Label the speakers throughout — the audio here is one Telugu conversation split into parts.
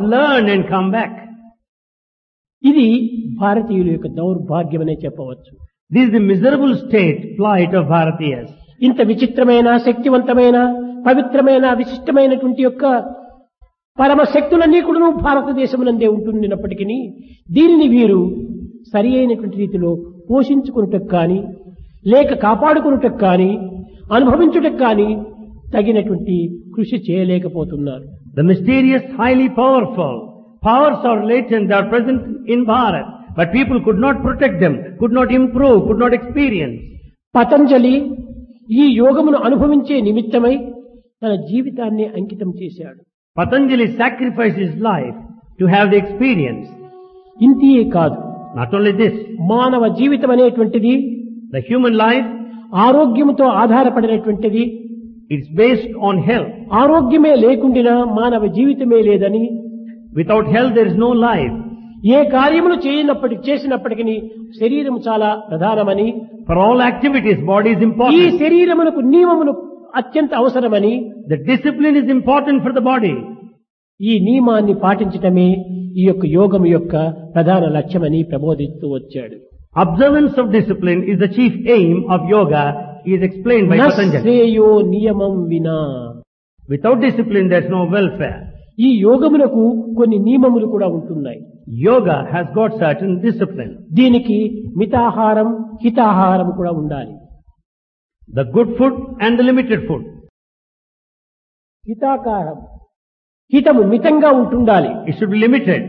Speaker 1: learn and come back.
Speaker 2: ఇది భారతీయుల యొక్క దౌర్భాగ్యమనే చెప్పవచ్చు.
Speaker 1: This is the miserable plight of Bharatiyas.
Speaker 2: ఇంత విచిత్రమైన, శక్తివంతమైన, పవిత్రమైన, విశిష్టమైనటువంటి యొక్క పరమశక్తులన్నీ కూడా భారతదేశమునందే ఉంటున్నప్పటికీ దీనిని వీరు సరి అయినటువంటి రీతిలో పోషించుకున్నటకు కానీ, లేక కాపాడుకున్నటకు కానీ, అనుభవించుటకు కానీ తగినటువంటి కృషి చేయలేకపోతున్నారు.
Speaker 1: The mysterious, highly powerful powers are latent, they are present in Bharat, but people could not protect them, could not improve, could not experience.
Speaker 2: Patanjali ఈ యోగమును అనుభవించే నిమిత్తమై తన జీవితాన్ని అంకితం చేశాడు.
Speaker 1: Patanjali sacrificed his life to have the experience.
Speaker 2: ఇంతియే కాదు,
Speaker 1: Not only this,
Speaker 2: మానవ జీవితం అనేటువంటిది
Speaker 1: the human life,
Speaker 2: ఆరోగ్యముతో ఆధారపడినటువంటిది.
Speaker 1: it's based on health.
Speaker 2: ఆరోగ్యమే లేకుండినా మానవ జీవితమే లేదని,
Speaker 1: Without health there is no life.
Speaker 2: ఏ కార్యములు చేసినప్పటికీ శరీరం చాలా ప్రధానమని,
Speaker 1: For all activities, body is
Speaker 2: ఈ
Speaker 1: important.
Speaker 2: శరీరమునకు నియమములు అత్యంత అవసరమని,
Speaker 1: The discipline is important for the body.
Speaker 2: ఈ నియమాన్ని పాటించటమే ఈ యొక్క యోగం యొక్క ప్రధాన లక్ష్యమని ప్రబోధిస్తూ వచ్చాడు.
Speaker 1: Observance of discipline is the chief aim of yoga, is explained by Patanjali.
Speaker 2: నశ్రేయో నియమం వినా.
Speaker 1: Without discipline there is no welfare.
Speaker 2: ఈ యోగములకు కొన్ని నియమములు కూడా ఉంటున్నాయి.
Speaker 1: Yoga has got certain discipline.
Speaker 2: దీనికి మితాహారం, హితాహారం కూడా ఉండాలి.
Speaker 1: The good food and the limited food.
Speaker 2: హితాకారం, హితము మితంగా ఉంటుండాలి.
Speaker 1: It should be limited.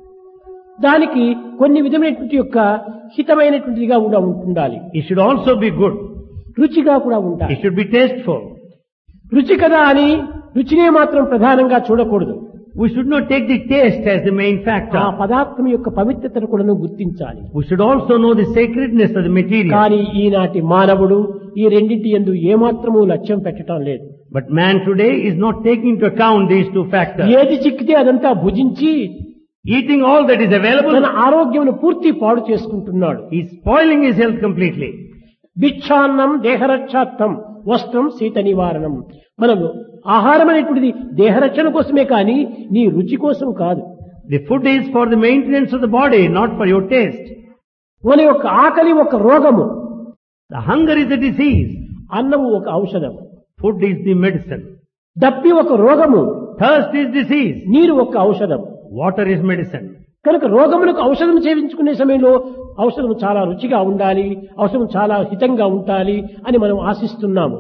Speaker 2: దానికి కొన్ని విధమైనటువంటి యొక్క హితమైనటువంటిదిగా కూడా ఉంటుండాలి.
Speaker 1: It should also be good.
Speaker 2: రుచిగా కూడా ఉండాలి.
Speaker 1: It should be tasteful.
Speaker 2: రుచి కదా అని రుచినే మాత్రం ప్రధానంగా చూడకూడదు.
Speaker 1: We should not take the taste as the main
Speaker 2: ఆ
Speaker 1: factor.
Speaker 2: పదార్థం యొక్క పవిత్రతను కూడా గుర్తించాలి.
Speaker 1: We should also know the sacredness of the material.
Speaker 2: కానీ ఈనాటి మానవుడు ఈ రెండింటి యందు ఏమాత్రము లక్ష్యం పెట్టడం లేదు.
Speaker 1: But man today is not taking into account these two factors.
Speaker 2: ఏది చిక్కితే అదంతా భుజించి
Speaker 1: Eating all that is available,
Speaker 2: తన ఆరోగ్యమును పూర్తి పాడు చేసుకుంటున్నాడు.
Speaker 1: he is spoiling his health completely.
Speaker 2: భిక్షాన్నం దేహరక్షార్థం, వస్త్రం శీత నివారణం. మనము ఆహారం అనేటువంటిది దేహరక్షణ కోసమే కానీ నీ రుచి కోసం కాదు.
Speaker 1: The food is for the maintenance of the body, not for your taste.
Speaker 2: మన యొక్క ఆకలి ఒక రోగము,
Speaker 1: The hunger is a disease.
Speaker 2: అన్నము ఒక ఔషధం.
Speaker 1: Food is the medicine.
Speaker 2: దప్పి ఒక రోగము,
Speaker 1: Thirst is disease.
Speaker 2: నీరు ఒక ఔషధం.
Speaker 1: Water is medicine.
Speaker 2: కనుక రోగములకు ఔషధం సేవించుకునే సమయంలో ఔషధం చాలా రుచిగా ఉండాలి, ఔషధం చాలా హితంగా ఉండాలి అని మనం ఆశిస్తున్నాము.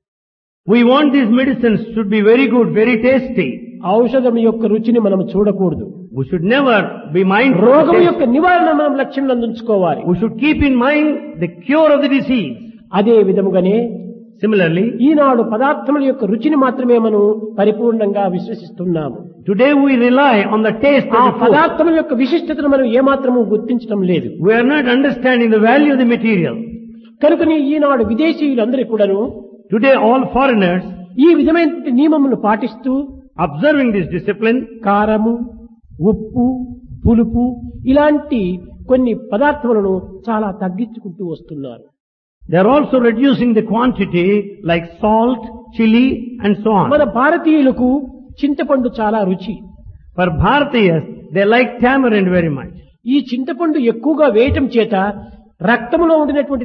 Speaker 1: We want these medicines should be very good, very tasty.
Speaker 2: ఔషధం యొక్క రుచిని మనం చూడకూడదు.
Speaker 1: We should never be mindful of
Speaker 2: రోగం
Speaker 1: the
Speaker 2: యొక్క
Speaker 1: taste.
Speaker 2: నివారణ మనం లక్ష్యంలో ఉంచుకోవాలి.
Speaker 1: We should keep in mind the cure of the disease.
Speaker 2: అదే విధముగానే
Speaker 1: Similarly,
Speaker 2: ఈనాడు పదార్థముల యొక్క రుచిని మాత్రమే మనం పరిపూర్ణంగా విశ్వసిస్తున్నాము.
Speaker 1: today we rely on the taste
Speaker 2: ఆ
Speaker 1: of the food.
Speaker 2: పదార్థముల యొక్క విశిష్టతను మనం ఏమాత్రము గుర్తించడం లేదు.
Speaker 1: We are not understanding the value of the material.
Speaker 2: కనుకని ఈనాడు విదేశీయులందరూ కూడాను
Speaker 1: Today all foreigners,
Speaker 2: ఈ విధమైన నియమమును పాటిస్తూ
Speaker 1: observing this discipline,
Speaker 2: కారము, ఉప్పు, పులుపు ఇలాంటి కొన్ని పదార్థములను చాలా తగ్గించుకుంటూ వస్తున్నారు.
Speaker 1: they are also reducing the quantity like salt, chili and so
Speaker 2: మన
Speaker 1: on.
Speaker 2: భారతీయులకు చింతపండు చాలా రుచి.
Speaker 1: For Bharatiyas, they like tamarind very much.
Speaker 2: ఈ చింతపండు ఎక్కువగా వేయటం చేత రక్తంలో ఉండినటువంటి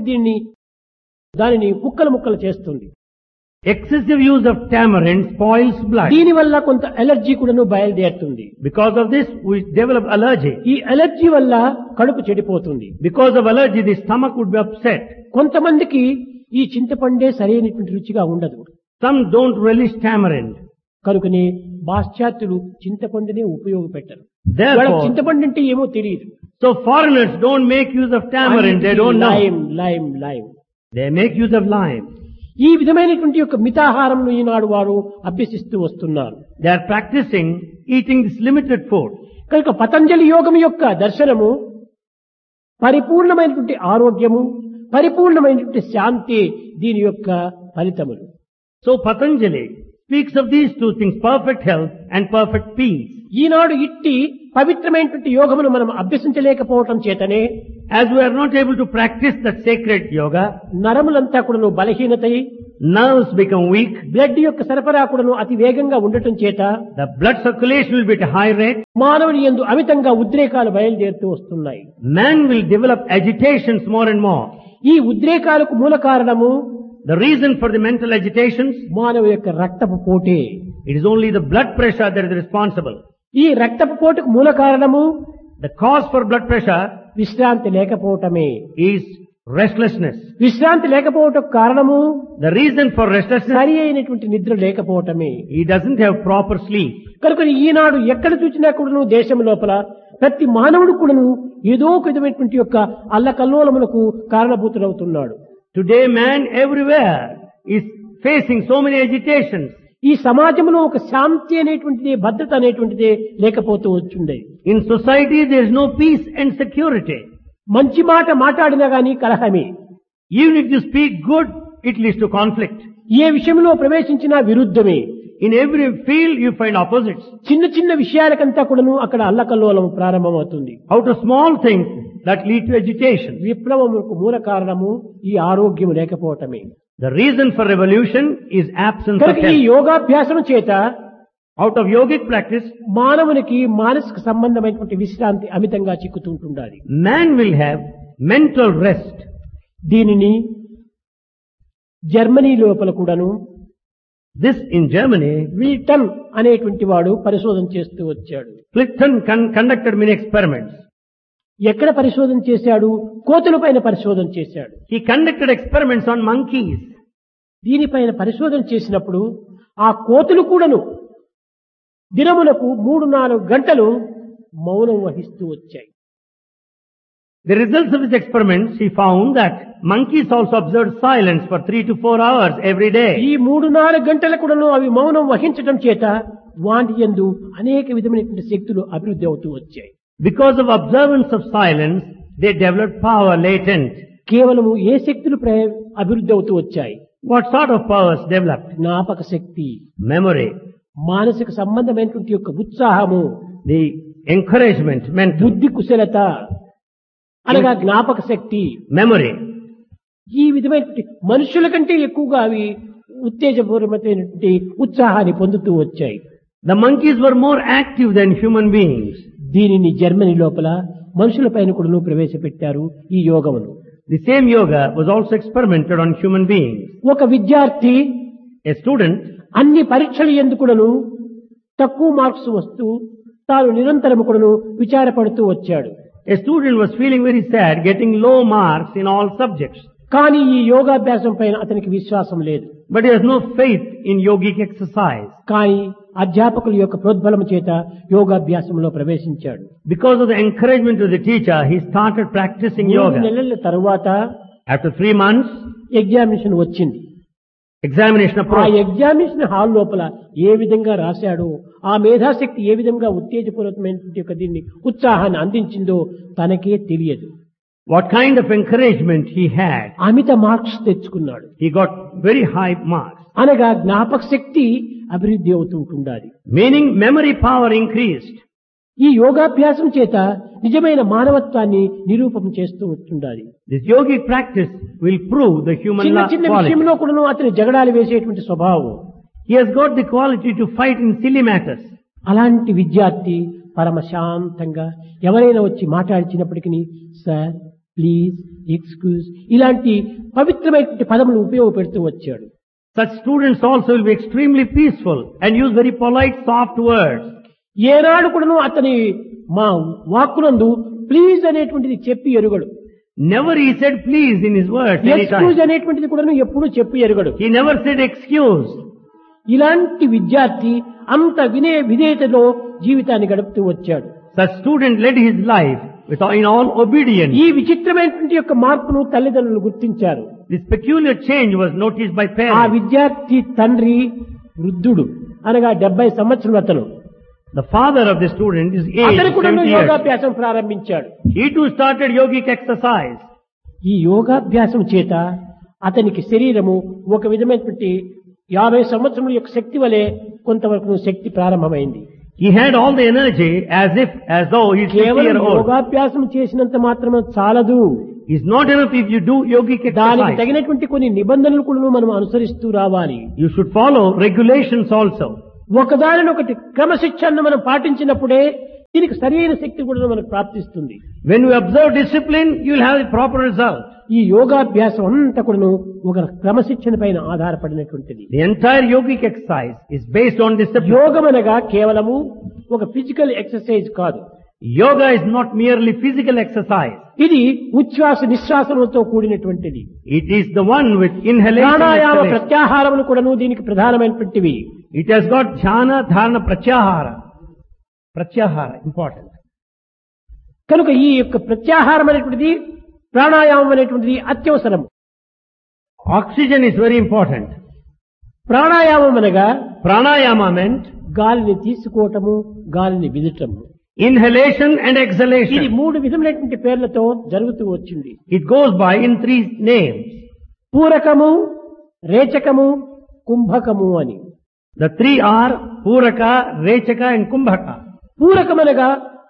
Speaker 2: దానిని ముక్కలు ముక్కలు చేస్తుంది.
Speaker 1: Excessive use of tamarind spoils blood.
Speaker 2: దీని వల్ల కొంత అలర్జీ కూడాను బయలుదేరుతుంది.
Speaker 1: Because of this, we develop allergy.
Speaker 2: ఈ అలర్జీ వల్ల కడుపు చెడిపోతుంది.
Speaker 1: Because of allergy, the stomach would be upset.
Speaker 2: కొంతమందికి ఈ చింతపండే సరైనటువంటి రుచిగా ఉండదు.
Speaker 1: Some don't relish tamarind.
Speaker 2: కనుకనే పాశ్చాత్యులు చింతపండునే ఉపయోగపెట్టరు.
Speaker 1: Therefore,
Speaker 2: వాళ్ళకి చింతపండు అంటే ఏమో తెలియదు.
Speaker 1: so foreigners don't make use of tamarind. They don't know.
Speaker 2: Lime.
Speaker 1: They make use of lime.
Speaker 2: ఈ విధమైనటువంటి యొక్క మితాహారంను ఈనాడు వారు అభ్యసిస్తూ వస్తున్నారు.
Speaker 1: They are practicing eating this limited food.
Speaker 2: కనుక పతంజలి యోగం యొక్క దర్శనము పరిపూర్ణమైనటువంటి ఆరోగ్యము, పరిపూర్ణమైనటువంటి శాంతి దీని యొక్క ఫలితములు.
Speaker 1: So Patanjali speaks of these two things, perfect health and perfect peace.
Speaker 2: ఈనాడు ఇట్టి పవిత్రమైనటువంటి యోగమును మనం అభ్యసించలేకపోవటం చేతనే
Speaker 1: As we are not able to practice that sacred yoga,
Speaker 2: నరములంతా కూడా బలహీనతై
Speaker 1: nerves become weak,
Speaker 2: బ్లడ్ యొక్క సరఫరా కూడాను అతి వేగంగా ఉండటం చేత
Speaker 1: the blood circulation will be at a high rate,
Speaker 2: మానవుని యందు అమితంగా ఉద్రేకాలు బయలుదేరుతూ వస్తున్నాయి.
Speaker 1: man will develop agitations more and more.
Speaker 2: ఈ ఉద్రేకాలకు మూల కారణము
Speaker 1: The reason for the mental agitations,
Speaker 2: మానవ యొక్క రక్తపు పోటే.
Speaker 1: it is only the blood pressure that is responsible.
Speaker 2: ఈ రక్తపు పోటుకు మూల కారణము
Speaker 1: The cause for blood pressure
Speaker 2: విశ్రాంతి లేకపోవటమే.
Speaker 1: is restlessness.
Speaker 2: విశ్రాంతి లేకపోవటకు కారణము
Speaker 1: The reason for restlessness,
Speaker 2: సరి అయినటువంటి నిద్ర లేకపోవటమే.
Speaker 1: he doesn't have proper sleep.
Speaker 2: కనుక ఈనాడు ఎక్కడ చూసినా కూడాను దేశం లోపల ప్రతి మానవుడు కూడాను ఏదో ఒక విధమైనటువంటి యొక్క అల్లకల్లోలములకు కారణభూతుడవుతున్నాడు.
Speaker 1: Today man everywhere is facing so many agitations.
Speaker 2: ఈ సమాజంలో ఒక శాంతి అనేటువంటిది, భద్రత అనేటువంటిది లేకపోతూ వచ్చింది.
Speaker 1: In society there is no peace and security.
Speaker 2: మంచి మాట మాట్లాడినా గాని కలహమే.
Speaker 1: Even if you speak good, it leads to conflict.
Speaker 2: ఏ విషయంలో ప్రవేశించినా విరుద్ధమే.
Speaker 1: In every field you find opposites.
Speaker 2: చిన్న చిన్న విషయాలకంతా కూడాను అక్కడ అల్లకల్లోలం ప్రారంభమవుతుంది.
Speaker 1: Out of small things that lead to agitation.
Speaker 2: విప్లవముకు మూల కారణము ఈ ఆరోగ్యం లేకపోవటమే.
Speaker 1: The reason for revolution is absence of
Speaker 2: కనుక ఈ
Speaker 1: health.
Speaker 2: యోగాభ్యాసం చేత
Speaker 1: Out of yogic practice,
Speaker 2: మానవునికి మానసిక సంబంధమైనటువంటి విశ్రాంతి అమితంగా చిక్కుతుంటుండాలి.
Speaker 1: man will have mental rest.
Speaker 2: దీనిని జర్మనీ లోపల కూడాను
Speaker 1: This in Germany,
Speaker 2: విల్టన్ అనేటువంటి వాడు పరిశోధన చేస్తూ వచ్చాడు.
Speaker 1: Clifton conducted many experiments.
Speaker 2: ఎక్కడ పరిశోధన చేశాడు? కోతుల పైన పరిశోధన చేశాడు.
Speaker 1: He conducted experiments on monkeys.
Speaker 2: దీనిపైన పరిశోధన చేసినప్పుడు ఆ కోతులు కూడాను దినములకు 3-4 గంటలు మౌనం వహిస్తూ వచ్చాయి.
Speaker 1: The results of his experiments, he found that monkeys also observed silence for 3 to 4 hours every day.
Speaker 2: ఈ 3-4 గంటల కూడాను అవి మౌనం వహించడం చేత వాటి యందు అనేక విధమైనటువంటి శక్తులు అభివృద్ధి అవుతూ వచ్చాయి.
Speaker 1: Because of observance of silence, they developed power latent.
Speaker 2: కేవలము ఏ శక్తులు అభివృద్ధి అవుతూ వచ్చాయి?
Speaker 1: What sort of powers developed?
Speaker 2: జ్ఞాపక శక్తి,
Speaker 1: Memory,
Speaker 2: మానసిక సంబంధమైనటువంటి యొక్క ఉత్సాహము,
Speaker 1: the encouragement, mental,
Speaker 2: బుద్ధి కుశలత అనగా జ్ఞాపక శక్తి.
Speaker 1: memory.
Speaker 2: ఈ విధమైనటువంటి మనుషుల కంటే ఎక్కువగా అవి ఉత్తేజపూర్వమైనటువంటి ఉత్సాహాన్ని పొందుతూ వచ్చాయి.
Speaker 1: The monkeys were more active than human beings.
Speaker 2: దీనిని జర్మనీ లోపల మనుషుల పైన కూడా ప్రవేశపెట్టారు ఈ యోగమును.
Speaker 1: The same yoga was also experimented on human beings.
Speaker 2: ఒక విద్యార్థి
Speaker 1: A student,
Speaker 2: అన్ని పరీక్షలు ఎందుకును తక్కువ మార్క్స్ వస్తూ తాను నిరంతరము కూడాను విచారపడుతూ వచ్చాడు.
Speaker 1: a student was feeling very sad, getting low marks in all subjects.
Speaker 2: కానీ ఈ యోగాభ్యాసం పైన అతనికి విశ్వాసం లేదు.
Speaker 1: But he has no faith in yogic exercise.
Speaker 2: కానీ అధ్యాపకుల యొక్క ప్రోద్బలం చేత యోగాభ్యాసంలో ప్రవేశించాడు.
Speaker 1: Because of the encouragement of the teacher, he started practicing
Speaker 2: 3
Speaker 1: yoga.
Speaker 2: నెలల తరువాత
Speaker 1: After 3 months,
Speaker 2: ఎగ్జామినేషన్ వచ్చింది.
Speaker 1: examination
Speaker 2: ఆ
Speaker 1: approached.
Speaker 2: ఎగ్జామినేషన్ హాల్ లోపల ఏ విధంగా రాశాడో, ఆ మేధాశక్తి ఏ విధంగా ఉత్తేజపూర్వకమైనటువంటి యొక్క దీన్ని ఉత్సాహాన్ని అందించిందో తనకే తెలియదు.
Speaker 1: What kind of encouragement he had?
Speaker 2: Amit marks తెచ్చుకున్నాడు.
Speaker 1: He got very high marks.
Speaker 2: అనగా జ్ఞాపక శక్తి అభివృద్ధి అవుతుంటుండాలి.
Speaker 1: Meaning memory power increased.
Speaker 2: ఈ యోగాభ్యాసం చేత నిజమైన మానవత్వాన్ని నిరూపణ చేస్తూ ఉంటుండాలి.
Speaker 1: This yogic practice will prove the human
Speaker 2: చిన్న చిన్న
Speaker 1: quality.
Speaker 2: విషయంలో కూడా అతని జగడాలు వేసేటువంటి స్వభావం.
Speaker 1: He has got the quality to fight in silly matters.
Speaker 2: అలాంటి విద్యార్థి పరమ శాంతంగా ఎవరైనా వచ్చి మాట్లాడించినప్పటికీ సార్, ప్లీజ్, ఎక్స్క్యూజ్ ఇలాంటి పవిత్రమైనటువంటి పదములు ఉపయోగపెడుతూ వచ్చాడు.
Speaker 1: Such students also will be extremely peaceful and use very polite, soft words.
Speaker 2: ఏనాడు కూడాను అతని మా వాక్కునందు ప్లీజ్ అనేటువంటిది చెప్పి ఎరుగడు.
Speaker 1: Never he said please in his words
Speaker 2: excuse
Speaker 1: anytime.
Speaker 2: అనేటువంటిది కూడాను ఎప్పుడూ చెప్పి ఎరుగడు.
Speaker 1: He never said excuse.
Speaker 2: ఇలాంటి విద్యార్థి అంత విధేయతలో జీవితాన్ని గడుపుతూ వచ్చాడు.
Speaker 1: Such student led his life in all obedience.
Speaker 2: ఈ విచిత్రమైనటువంటి యొక్క మార్పును తల్లిదండ్రులు గుర్తించారు.
Speaker 1: This peculiar change was noticed by
Speaker 2: ఆ
Speaker 1: parents.
Speaker 2: విద్యార్థి తండ్రి వృద్ధుడు అనగా 70 సంవత్సరాలు అతను.
Speaker 1: The father of the student is
Speaker 2: అతను
Speaker 1: aged
Speaker 2: కూడా
Speaker 1: 70 years.
Speaker 2: యోగాభ్యాసం ప్రారంభించాడు.
Speaker 1: He too started yogic exercise.
Speaker 2: ఈ యోగాభ్యాసం చేత అతనికి శరీరము ఒక విధమైనటువంటి 50 సంవత్సరముల యొక్క శక్తి వలె కొంతవరకు శక్తి ప్రారంభమైంది.
Speaker 1: He had all the energy as though he's 50
Speaker 2: కేవలం
Speaker 1: years old.
Speaker 2: యోగాభ్యాసం చేసినంత మాత్రమే చాలదు.
Speaker 1: It's not enough if you do yogic
Speaker 2: దానికి
Speaker 1: exercise.
Speaker 2: తగినటువంటి కొన్ని నిబంధనలు కూడా మనం అనుసరిస్తూ రావాలి.
Speaker 1: You should follow regulations also.
Speaker 2: ఒకదానినొకటి క్రమశిక్షణను మనం పాటించినప్పుడే దీనికి సరైన శక్తి కూడా మనకు ప్రాప్తిస్తుంది.
Speaker 1: When you observe discipline, you will have the proper result.
Speaker 2: ఈ యోగాభ్యాసం అంతా కూడాను ఒక క్రమశిక్షణ పైన ఆధారపడినటువంటిది.
Speaker 1: The entire yogic exercise is based on discipline.
Speaker 2: యోగం అనగా కేవలము ఒక ఫిజికల్ ఎక్సర్సైజ్ కాదు.
Speaker 1: Yoga is not merely physical exercise.
Speaker 2: ఇది ఉచ్ఛ్వాస నిశ్వాసములతో కూడినటువంటిది.
Speaker 1: It is the one with inhalation and
Speaker 2: pranayama
Speaker 1: exhalation.
Speaker 2: ప్రత్యాహారములు కూడాను దీనికి ప్రధానమైనటువంటివి.
Speaker 1: It has got jhana, dharana, pratyahara. Pratyahara, important.
Speaker 2: కనుక ఈ యొక్క ప్రత్యాహారం అనేటువంటిది ప్రాణాయామం అనేటువంటిది అత్యవసరం.
Speaker 1: Oxygen is very important.
Speaker 2: ప్రాణాయామం అనగా
Speaker 1: Pranayama meant
Speaker 2: గాలిని తీసుకోవటము, గాలిని విదటము.
Speaker 1: inhalation and
Speaker 2: ఇది
Speaker 1: exhalation.
Speaker 2: 3 విధములైనటువంటి పేర్లతో జరుగుతూ వచ్చింది.
Speaker 1: It goes by in 3 names.
Speaker 2: పూరకము, రేచకము, కుంభకము అని.
Speaker 1: The 3 are Puraka, Rechaka and Kumbhaka.
Speaker 2: పూరకమనగా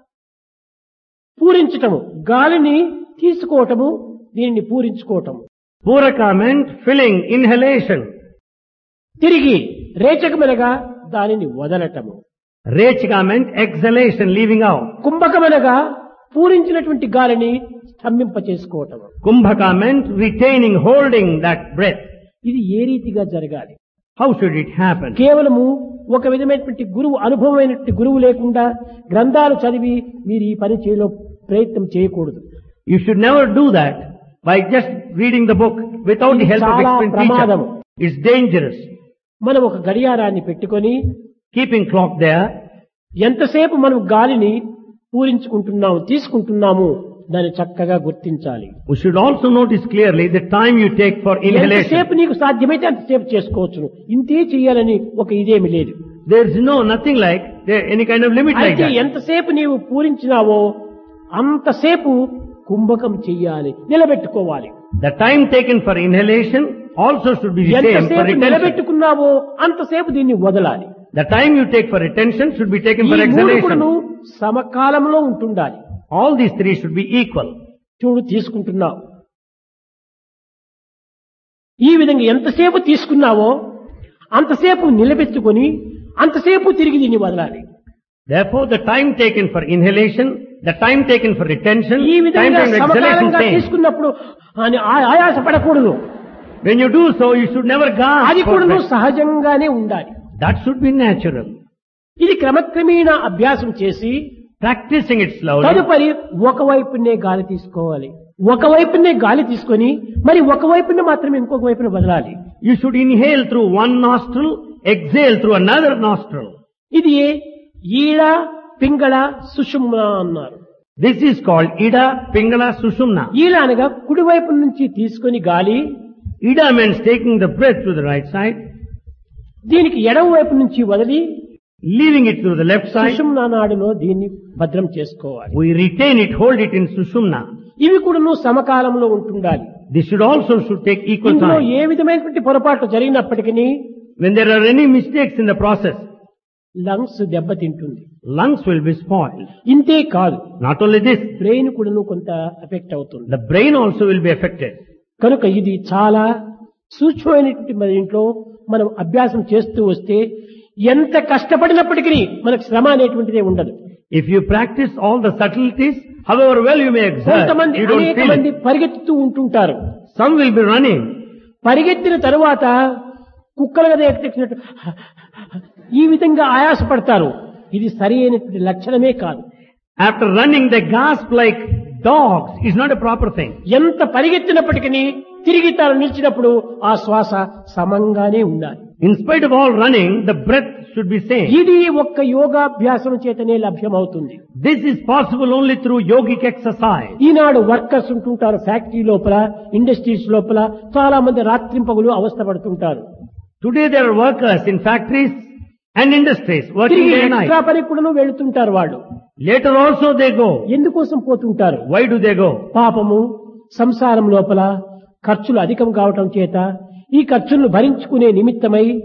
Speaker 2: పూరించటము, గాలిని తీసుకోవటము, దీనిని పూరించుకోవటము.
Speaker 1: Puraka meant filling, inhalation.
Speaker 2: తిరిగి రేచకమనగా దానిని వదలటము.
Speaker 1: Rechaka meant exhalation, leaving out.
Speaker 2: కుంభకమనగా పూరించినటువంటి గాలిని స్తంభింప చేసుకోవటము.
Speaker 1: Kumbhaka meant retaining, holding that breath.
Speaker 2: ఇది ఏ రీతిగా జరగాలి?
Speaker 1: How should it happen?
Speaker 2: కేవలము ఒక విధమైనటువంటి గురువు, అనుభవమైనటువంటి గురువు లేకుండా గ్రంథాలు చదివి మీరు ఈ పని చేయలో ప్రయత్నం చేయకూడదు.
Speaker 1: You should never do that by just reading the book without the help of
Speaker 2: చాలా
Speaker 1: experienced
Speaker 2: ప్రమాదం.
Speaker 1: teacher. It's dangerous.
Speaker 2: మనం ఒక గడియారాన్ని పెట్టుకొని
Speaker 1: Keeping clock there,
Speaker 2: ఎంతసేపు మనం గాలిని పూరించుకుంటున్నాము, తీసుకుంటున్నాము, దాన్ని చక్కగా గుర్తించాలి.
Speaker 1: we should also notice clearly the time you take for inhalation.
Speaker 2: ఎంతసేపు నీకు సాధ్యమైతే అంతసేపు చేసుకోవచ్చును. ఇంతే చెయ్యాలని ఒక ఇదేమి లేదు.
Speaker 1: There is nothing like any kind of limit like
Speaker 2: అయితే
Speaker 1: that.
Speaker 2: ఎంతసేపు నీవు పూరించినావో అంతసేపు కుంభకం చెయ్యాలి, నిలబెట్టుకోవాలి.
Speaker 1: The time taken for inhalation also should be the same for
Speaker 2: ఎంతసేపు
Speaker 1: retention.
Speaker 2: నిలబెట్టుకున్నావో అంతసేపు దీన్ని వదలాలి.
Speaker 1: The time you take for retention should be taken
Speaker 2: ఈ
Speaker 1: for
Speaker 2: మూడు కూడాను
Speaker 1: exhalation.
Speaker 2: సమకాలంలో ఉంటుండాలి.
Speaker 1: All these 3 should be equal.
Speaker 2: చూడు, తీసుకుంటున్నావు, ఈ విధంగా ఎంతసేపు తీసుకున్నావో అంతసేపు నిలబెట్టుకొని అంతసేపు తిరిగి దీన్ని వదలాలి.
Speaker 1: Therefore, the time taken for inhalation, the time taken for retention,
Speaker 2: ఈ
Speaker 1: time
Speaker 2: విధంగా
Speaker 1: taken for exhalation
Speaker 2: సమకాలంగా
Speaker 1: same.
Speaker 2: తీసుకున్నప్పుడు ఆయాస పడకూడదు.
Speaker 1: When you do so, you should never gasp.
Speaker 2: అది
Speaker 1: for
Speaker 2: కూడా
Speaker 1: breath.
Speaker 2: సహజంగానే ఉండాలి.
Speaker 1: That should be natural.
Speaker 2: ఇది క్రమక్రమేణా అభ్యాసం చేసి
Speaker 1: Practicing it slowly.
Speaker 2: తదుపరి ఒకవైపునే గాలి తీసుకోవాలి, ఒకవైపునే గాలి తీసుకొని మరి ఒకవైపునే మాత్రమే ఇంకొక వైపున వదలాలి.
Speaker 1: You should inhale through one nostril, exhale through another nostril.
Speaker 2: ఇది ఈడ, పింగళ, సుషుమ్న అన్నారు.
Speaker 1: This is called Ida, Pingala, Sushumna.
Speaker 2: ఈడ అనగా కుడివైపు నుంచి తీసుకొని గాలి,
Speaker 1: Ida means taking the breath to the right side,
Speaker 2: దీనికి ఎడమ వైపు నుంచి వదిలి
Speaker 1: leaving it through the left side.
Speaker 2: సుషుమ్న నాడులో దీన్ని భద్రం చేసుకోవాలి.
Speaker 1: We retain it, hold it in Sushumna.
Speaker 2: ఇవి కూడాను సమకాలంలో ఉంటుండాలి.
Speaker 1: This should take equal
Speaker 2: ఇందులో
Speaker 1: time.
Speaker 2: ఏ విధమైనటువంటి పొరపాట్లు జరిగినప్పటికీ
Speaker 1: When there are any mistakes in the process,
Speaker 2: lungs దెబ్బతింటుంది.
Speaker 1: lungs will be spoiled.
Speaker 2: ఇంతే కాదు,
Speaker 1: Not only this,
Speaker 2: బ్రెయిన్ కూడాను కొంత ఎఫెక్ట్ అవుతుంది.
Speaker 1: the brain also will be affected.
Speaker 2: కనుక ఇది చాలా సూక్ష్మమైనటువంటి మన ఇంట్లో మనం అభ్యాసం చేస్తూ వస్తే ఎంత కష్టపడినప్పటికీ మనకు శ్రమ అనేటువంటిదే ఉండదు.
Speaker 1: If you practice all the subtleties, however well you may exert,
Speaker 2: కొంతమంది
Speaker 1: you don't
Speaker 2: అనేక
Speaker 1: feel
Speaker 2: మంది
Speaker 1: it.
Speaker 2: పరిగెత్తుతూ ఉంటుంటారు.
Speaker 1: Some will be running.
Speaker 2: పరిగెత్తిన తరువాత కుక్కలు కదా ఎక్కినట్టు ఈ విధంగా ఆయాసపడతారు. ఇది సరి అయినటువంటి లక్షణమే కాదు.
Speaker 1: After running, they gasp like dogs. It's not a proper thing.
Speaker 2: ఎంత పరిగెత్తినప్పటికీ తిరిగి తాను నిలిచినప్పుడు ఆ శ్వాస సమంగానే ఉండాలి.
Speaker 1: In spite of all running, the breath should be same.
Speaker 2: ఇది ఒక్క యోగాభ్యాసం చేతనే లభ్యమవుతుంది.
Speaker 1: This is possible only through yogic exercise.
Speaker 2: Eenadu workers ఉంటుంటారు ఫ్యాక్టరీ లోపల, ఇండస్ట్రీస్ లోపల, చాలా మంది రాత్రింపగులు అవస్థపడుతుంటారు.
Speaker 1: Today there are workers in factories and industries working
Speaker 2: తిరిగి
Speaker 1: day and
Speaker 2: ఎక్స్ట్రా
Speaker 1: night.
Speaker 2: పని కూడా వెళుతుంటారు వాళ్ళు.
Speaker 1: Later also they go.
Speaker 2: ఎందుకోసం పోతుంటారు?
Speaker 1: Why do they go?
Speaker 2: పాపము సంసారం లోపల ఖర్చులు అధికం కావటం చేత ఈ ఖర్చులను భరించుకునే నిమిత్తమై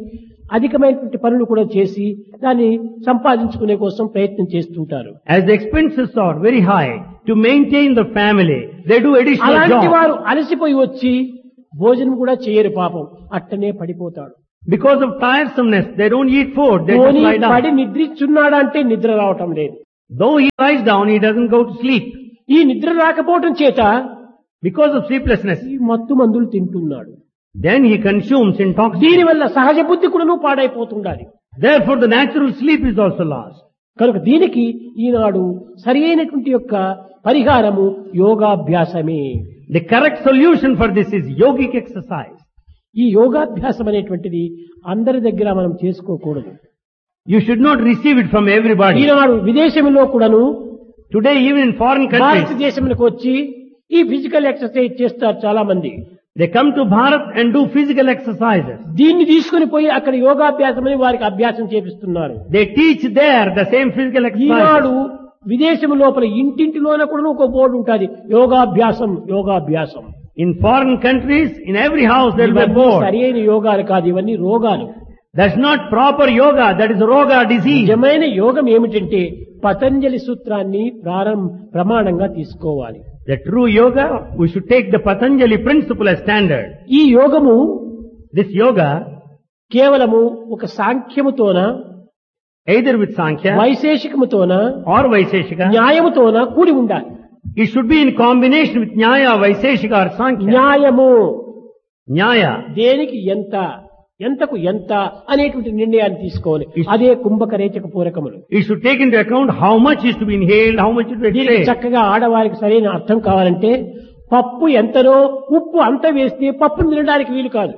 Speaker 2: అధికమైనటువంటి పనులు కూడా చేసి దాన్ని సంపాదించుకునే కోసం ప్రయత్నం చేస్తుంటారు.
Speaker 1: As the expenses are very high to maintain the family, they do additional
Speaker 2: అలాంటి
Speaker 1: jobs.
Speaker 2: వారు అలసిపోయి వచ్చి భోజనం కూడా చేయరు పాపం, అట్టనే పడిపోతాడు.
Speaker 1: Because of tiresomeness, they don't eat food, they just
Speaker 2: పోనీ
Speaker 1: lie
Speaker 2: పడి
Speaker 1: down.
Speaker 2: నిద్రిస్తున్నాడంటే నిద్ర రావటం లేదు.
Speaker 1: Though he lies down, he doesn't go to sleep.
Speaker 2: ఈ నిద్ర రాకపోవటం చేత
Speaker 1: Because of sleeplessness,
Speaker 2: ఈ మత్తు మందులు తింటున్నాడు.
Speaker 1: then he consumes intoxicants.
Speaker 2: దీనివల్ల సహజ బుద్ధి కూడాను పాడైపోతుండాలి.
Speaker 1: Therefore, the natural sleep is also lost.
Speaker 2: కనుక దీనికి ఈనాడు సరి అయినటువంటి యొక్క పరిహారము యోగాభ్యాసమే.
Speaker 1: The correct solution for this is yogic exercise.
Speaker 2: ఈ యోగాభ్యాసం అనేటువంటిది అందరి దగ్గర మనం చేసుకోకూడదు.
Speaker 1: You should not receive it from everybody.
Speaker 2: ఈనాడు విదేశంలో కూడాను
Speaker 1: Today, even in foreign countries,
Speaker 2: భారతదేశంలోకి వచ్చి ఈ ఫిజికల్ ఎక్సర్సైజ్ చేస్తారు చాలా మంది.
Speaker 1: they come to Bharat and do physical exercises.
Speaker 2: దీన్ని తీసుకుని పోయి అక్కడ యోగాభ్యాసం అని వారికి అభ్యాసం చేపిస్తున్నారు.
Speaker 1: They teach there the same physical
Speaker 2: Eenadu
Speaker 1: exercises.
Speaker 2: విదేశం లోపల ఇంటింటిలోన కూడా ఒక బోర్డు ఉంటుంది, యోగాభ్యాసం యోగాభ్యాసం.
Speaker 1: In foreign countries, in every house there will be a
Speaker 2: ఇవన్నీ
Speaker 1: board.
Speaker 2: సరి అయిన యోగాలు కాదు, ఇవన్నీ రోగాలు.
Speaker 1: That's not proper yoga, that is roga disease.
Speaker 2: నిజమైన యోగం ఏమిటంటే పతంజలి సూత్రాన్ని ప్రమాణంగా తీసుకోవాలి.
Speaker 1: The true yoga, we should take the Patanjali principle as standard.
Speaker 2: ఈ యోగము
Speaker 1: This yoga,
Speaker 2: కేవలము ఒక సాంఖ్యముతోన,
Speaker 1: either with Sankhya
Speaker 2: వైశేషికముతోన,
Speaker 1: or Vaiseshika,
Speaker 2: న్యాయముతోన కూడి ఉండాలి.
Speaker 1: it should be in combination with Nyaya, Vaiseshika or Sankhya.
Speaker 2: న్యాయము
Speaker 1: Nyaya,
Speaker 2: దేనికి ఎంత, ఎంతకు ఎంత అనేటువంటి నిర్ణయాన్ని తీసుకోవాలి. అదే కుంభకరేచక పూరకములు.
Speaker 1: it should take into account how much is to be inhaled, how much is to be
Speaker 2: దీనికి
Speaker 1: exhaled.
Speaker 2: చక్కగా ఆడవారికి సరైన అర్థం కావాలంటే పప్పు ఎంతనో ఉప్పు అంత వేస్తే పప్పును తినడానికి వీలు కాదు.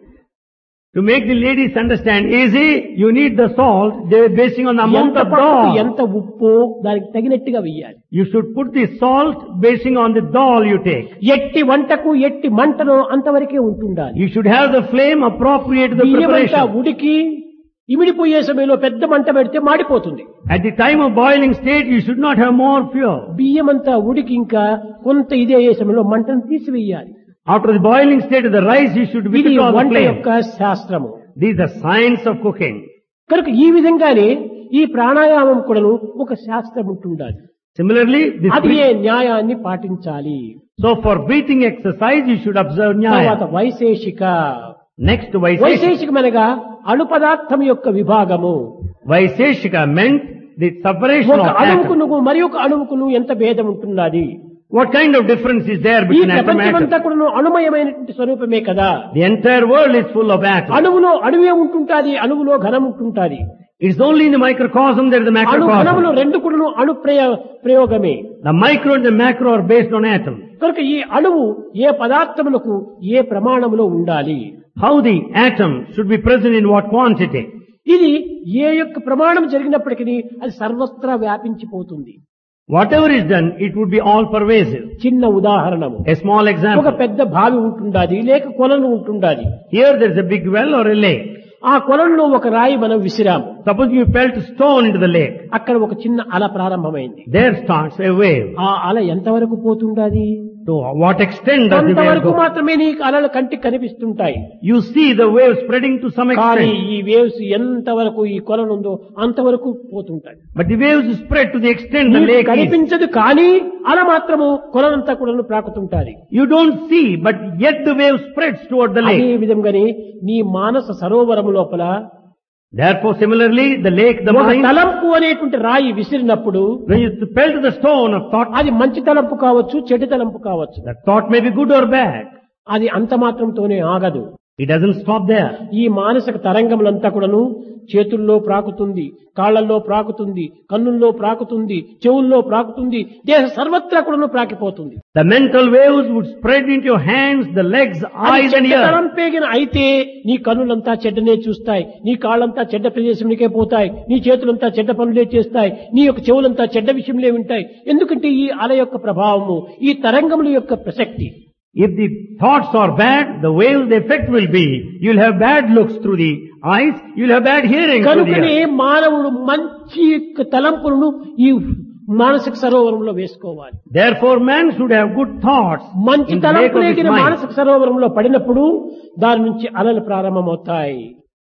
Speaker 1: To make the ladies understand easy, you need the salt, they are basing on the amount
Speaker 2: ఎంత
Speaker 1: of
Speaker 2: పప్పు
Speaker 1: dal.
Speaker 2: ఎంత ఉప్పు దానికి తగినట్టుగా వెయ్యాలి.
Speaker 1: You should put the salt basing on the dal you take.
Speaker 2: ఎట్టి వంటకు ఎట్టి మంటనో అంతవరకే ఉంటుండాలి.
Speaker 1: You should have the flame appropriate to the
Speaker 2: బియ్యమంతా
Speaker 1: preparation.
Speaker 2: ఉడికి ఇమిడిపోయే సమయంలో పెద్ద మంట పెడితే మాడిపోతుంది.
Speaker 1: At the time of boiling state, you should not have more fuel.
Speaker 2: బియ్యమంతా ఉడికి ఇంకా కొంత ఇదే అయ్యే సమయంలో మంటను తీసివేయాలి.
Speaker 1: After the boiling state of the rice, you should
Speaker 2: ఇది
Speaker 1: withdraw the
Speaker 2: వంట
Speaker 1: flame.
Speaker 2: యొక్క శాస్త్రము.
Speaker 1: This is the science of cooking.
Speaker 2: కనుక ఈ విధంగానే ఈ ప్రాణాయామం కూడాను ఒక శాస్త్రం ఉంటుండాలి.
Speaker 1: Similarly,
Speaker 2: అది ఏ న్యాయాన్ని పాటించాలి.
Speaker 1: so for breathing exercise, you should observe
Speaker 2: తర్వాత
Speaker 1: Nyaya.
Speaker 2: వైశేషిక.
Speaker 1: Next, Vaiseshika.
Speaker 2: వైశేషికమనగా అణు పదార్థం యొక్క విభాగము.
Speaker 1: Vaiseshika meant the separation
Speaker 2: ఒక
Speaker 1: of atoms.
Speaker 2: అణువుకును మరి ఒక అణువుకును ఎంత భేదం ఉంటున్నది.
Speaker 1: What kind of difference is there
Speaker 2: ఈ
Speaker 1: between atom and
Speaker 2: ప్రపంచమంతా
Speaker 1: atom?
Speaker 2: కూడా అణుమయమైనటువంటి స్వరూపమే కదా.
Speaker 1: The entire world is full of atoms.
Speaker 2: అణువులో అణువే ఉంటుంటాది, అణువులో ఘనం ఉంటుంటాది.
Speaker 1: It's only in the microcosm there is the
Speaker 2: అణు ఘనములు
Speaker 1: macrocosm.
Speaker 2: రెండు కూడా అణు ప్రయోగమే.
Speaker 1: The micro and the macro are based on atoms.
Speaker 2: కనుక ఈ అణువు ఏ పదార్థములకు ఏ ప్రమాణములో ఉండాలి.
Speaker 1: How the atom should be present in what quantity.
Speaker 2: ఇది ఏ యొక్క ప్రమాణం జరిగినప్పటికీ అది సర్వత్రా వ్యాపించిపోతుంది.
Speaker 1: Whatever is done, it would be all pervasive.
Speaker 2: చిన్న ఉదాహరణము,
Speaker 1: A small
Speaker 2: ఒక
Speaker 1: example.
Speaker 2: పెద్ద బావి ఉంటుండాది లేక కొలను ఉంటుండాది.
Speaker 1: Here there is a big well or a lake.
Speaker 2: ఆ కొలంలో ఒక రాయి మనం విసిరాము.
Speaker 1: Suppose you felt a stone into the lake.
Speaker 2: అక్కడ ఒక చిన్న అల ప్రారంభమైంది.
Speaker 1: There starts a wave.
Speaker 2: ఆ అల ఎంతవరకు పోతుండాది?
Speaker 1: To what extent does the wave
Speaker 2: కొంతవరకు
Speaker 1: go?
Speaker 2: మాత్రమే నీకు అలలు కంటికి కనిపిస్తుంటాయి.
Speaker 1: You see the wave spreading to some
Speaker 2: కానీ
Speaker 1: extent.
Speaker 2: ఈ వేవ్స్ ఎంతవరకు ఈ కొలను ఉందో అంతవరకు పోతుంటాయి.
Speaker 1: But the waves spread to the extent the
Speaker 2: నీకు
Speaker 1: lake is.
Speaker 2: కనిపించదు కానీ అల మాత్రము కొలనంతా కూడా ప్రాకుతుంటాది.
Speaker 1: You don't see, but yet the wave spreads toward the
Speaker 2: అదే
Speaker 1: lake.
Speaker 2: విధంగానే నీ మానస సరోవరము లోపల
Speaker 1: Therefore, similarly, the lake, the
Speaker 2: ఒక
Speaker 1: mind,
Speaker 2: తలంపు అనేటువంటి రాయి విసిరినప్పుడు
Speaker 1: when you fell to the stone of thought,
Speaker 2: అది మంచి తలంపు కావచ్చు, చెడు తలంపు కావచ్చు.
Speaker 1: that thought may be good or bad.
Speaker 2: అది అంత మాత్రంతోనే ఆగదు.
Speaker 1: It doesn't stop there.
Speaker 2: ఈ మానసిక తరంగములంతా కూడాను చేతుల్లో ప్రాకుతుంది, కాళ్లలో ప్రాకుతుంది, కన్నుల్లో ప్రాకుతుంది, చెవుల్లో ప్రాకుతుంది, దేహ సర్వత్రా కూడాను ప్రాకిపోతుంది.
Speaker 1: The mental waves would spread into your hands, the legs, eyes and ears.
Speaker 2: తరంపేగిన అయితే నీ కన్నులంతా చెడ్డనే చూస్తాయి, నీ కాళ్ళంతా చెడ్డ ప్రదేశంలోకే పోతాయి, నీ చేతులంతా చెడ్డ పనులే చేస్తాయి, నీ యొక్క చెవులంతా చెడ్డ విషయంలే వింటాయి. ఎందుకంటే ఈ అల యొక్క ప్రభావము, ఈ తరంగముల యొక్క ప్రసక్తి.
Speaker 1: If the thoughts are bad, the waves, the effect will be, you'll have bad looks through the eyes, you'll have bad hearing through the
Speaker 2: కనుకనే
Speaker 1: ears.
Speaker 2: మానవుడు మంచి యొక్క తలంపులను ఈ మానసిక సరోవరంలో వేసుకోవాలి.
Speaker 1: Therefore, man should have good thoughts
Speaker 2: మంచి
Speaker 1: in the lake of his
Speaker 2: తలంపులేగిన
Speaker 1: mind.
Speaker 2: మానసిక సరోవరంలో పడినప్పుడు దాని నుంచి అలలు ప్రారంభమవుతాయి.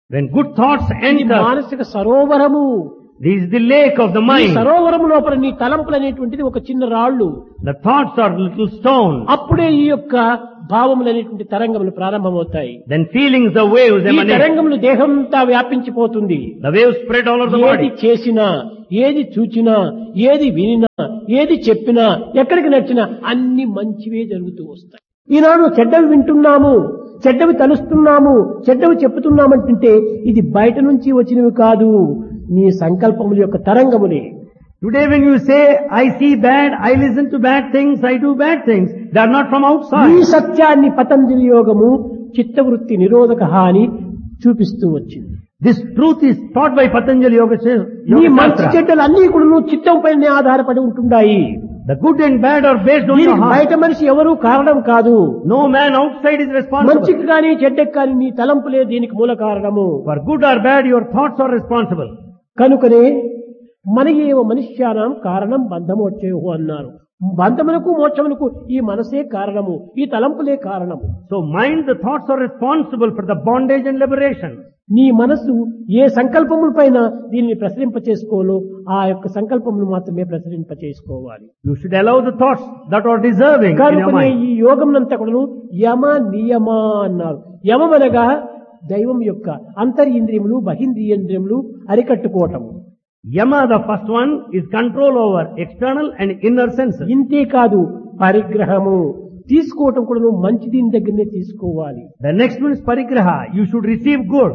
Speaker 1: When good thoughts
Speaker 2: ఇది
Speaker 1: enter,
Speaker 2: మానసిక Sarovaram.
Speaker 1: this is the lake of the
Speaker 2: ఈ
Speaker 1: mind.
Speaker 2: సరోవరం లోపల నీ తలంపులు అనేటువంటిది ఒక చిన్న రాళ్ళు.
Speaker 1: The thoughts are little stones.
Speaker 2: అప్పుడే ఈ యొక్క భావములు అనేటువంటి తరంగములు ప్రారంభమవుతాయి.
Speaker 1: Then feelings, the waves
Speaker 2: ఈ
Speaker 1: emanate.
Speaker 2: తరంగములు దేహంతా వ్యాపించిపోతుంది.
Speaker 1: The waves spread all over the
Speaker 2: ఏది
Speaker 1: body.
Speaker 2: చేసినా, ఏది చూచినా, ఏది వినినా, ఏది చెప్పినా, ఎక్కడికి నచ్చినా అన్ని మంచివే జరుగుతూ వస్తాయి. ఈనాడు చెడ్డవి వింటున్నాము, చెడ్డవి తలుస్తున్నాము, చెడ్డవి చెప్పుతున్నామంటుంటే ఇది బయట నుంచి వచ్చినవి కాదు, నీ సంకల్పముల యొక్క తరంగములే.
Speaker 1: Today when you say, I see bad, I listen to bad things, I do bad things, they are not from
Speaker 2: ఈ
Speaker 1: outside.
Speaker 2: సత్యాన్ని పతంజలి యోగము చిత్తవృత్తి నిరోధక అని చూపిస్తూ వచ్చింది.
Speaker 1: This truth is taught by Patanjali Yoga
Speaker 2: నీ మంచి
Speaker 1: Shastra.
Speaker 2: చెడ్డలు అన్ని కూడా నువ్వు చిత్తం పైన ఆధారపడి ఉంటున్నాయి.
Speaker 1: The good and bad are based on your
Speaker 2: దీనికి
Speaker 1: heart.
Speaker 2: బయట మనిషి ఎవరూ కారణం కాదు.
Speaker 1: No man outside is responsible.
Speaker 2: మంచికి కానీ చెడ్డకి కానీ నీ తలంపులే దీనికి మూల కారణము.
Speaker 1: For good or bad, your thoughts are responsible.
Speaker 2: కనుకనే మన ఏవ మనుష్యానం కారణం బంధమోక్షేహు అన్నారు. బంధమునకు మోక్షమునకు ఈ మనసే కారణము, ఈ తలంపులే కారణము.
Speaker 1: So mind, the thoughts are responsible for the bondage and liberation.
Speaker 2: నీ మనసు ఏ సంకల్పముల పైన దీనిని ప్రసరింప చేసుకోవాలో ఆ యొక్క సంకల్పమును మాత్రమే ప్రసరింప చేసుకోవాలి.
Speaker 1: You should allow the thoughts that are deserving in your
Speaker 2: కనుకనే
Speaker 1: mind.
Speaker 2: ఈ యోగంనంతా కూడా యమ నియమ అన్నారు. యమం అనగా దైవం యొక్క అంతరింద్రియములు బహింద్రియంద్రియములు అరికట్టుకోవటము.
Speaker 1: Yama, the first one, is control over external and inner senses.
Speaker 2: ఇంతే కాదు పరిగ్రహము తీసుకోవటం కూడా నువ్వు మంచి దీని దగ్గరనే తీసుకోవాలి.
Speaker 1: The next one is parigraha. You should receive good.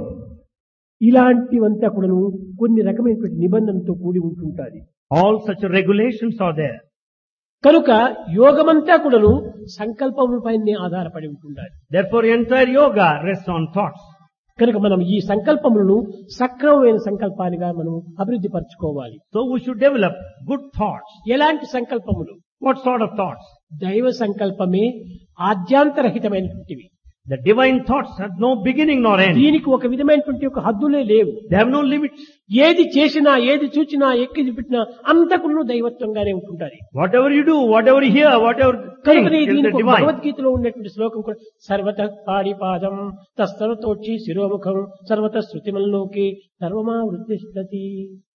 Speaker 2: ఇలాంటివంతా కూడా కొన్ని రకమైనటువంటి నిబంధనతో కూడి ఉంటుంటాది.
Speaker 1: All such regulations are there.
Speaker 2: కనుక యోగమంతా కూడాను సంకల్పములపైనే ఆధారపడి ఉంటుండాలి.
Speaker 1: Therefore, entire yoga rests on thoughts.
Speaker 2: కనుక మనం ఈ సంకల్పములను సక్రమమైన సంకల్పాలుగా మనం అభివృద్ధి పరచుకోవాలి.
Speaker 1: So we should develop good thoughts.
Speaker 2: ఎలాంటి సంకల్పములు?
Speaker 1: What sort of thoughts?
Speaker 2: దైవ సంకల్పమే ఆద్యాంతరహితమైనటువంటివి.
Speaker 1: The divine thoughts have no beginning nor end.
Speaker 2: దీనికి ఒక విధమైనటువంటి ఒక హద్దులే లేవు.
Speaker 1: They have no limits.
Speaker 2: ఏది చేసినా, ఏది చూచినా, ఎక్కి పెట్టినా అంతకును దైవత్వంగానే ఉంటుంటారు.
Speaker 1: Whatever you do, whatever you hear, whatever think,
Speaker 2: కనుకనే
Speaker 1: is the
Speaker 2: దీనికి
Speaker 1: divine.
Speaker 2: భగవద్గీతలో ఉన్నటువంటి శ్లోకం కూడా సర్వత పాడిపాదం తస్తరతోక్షి శిరోముఖం సర్వత శృతిమల్లోకి సర్వమా వృత్తిష్టతి.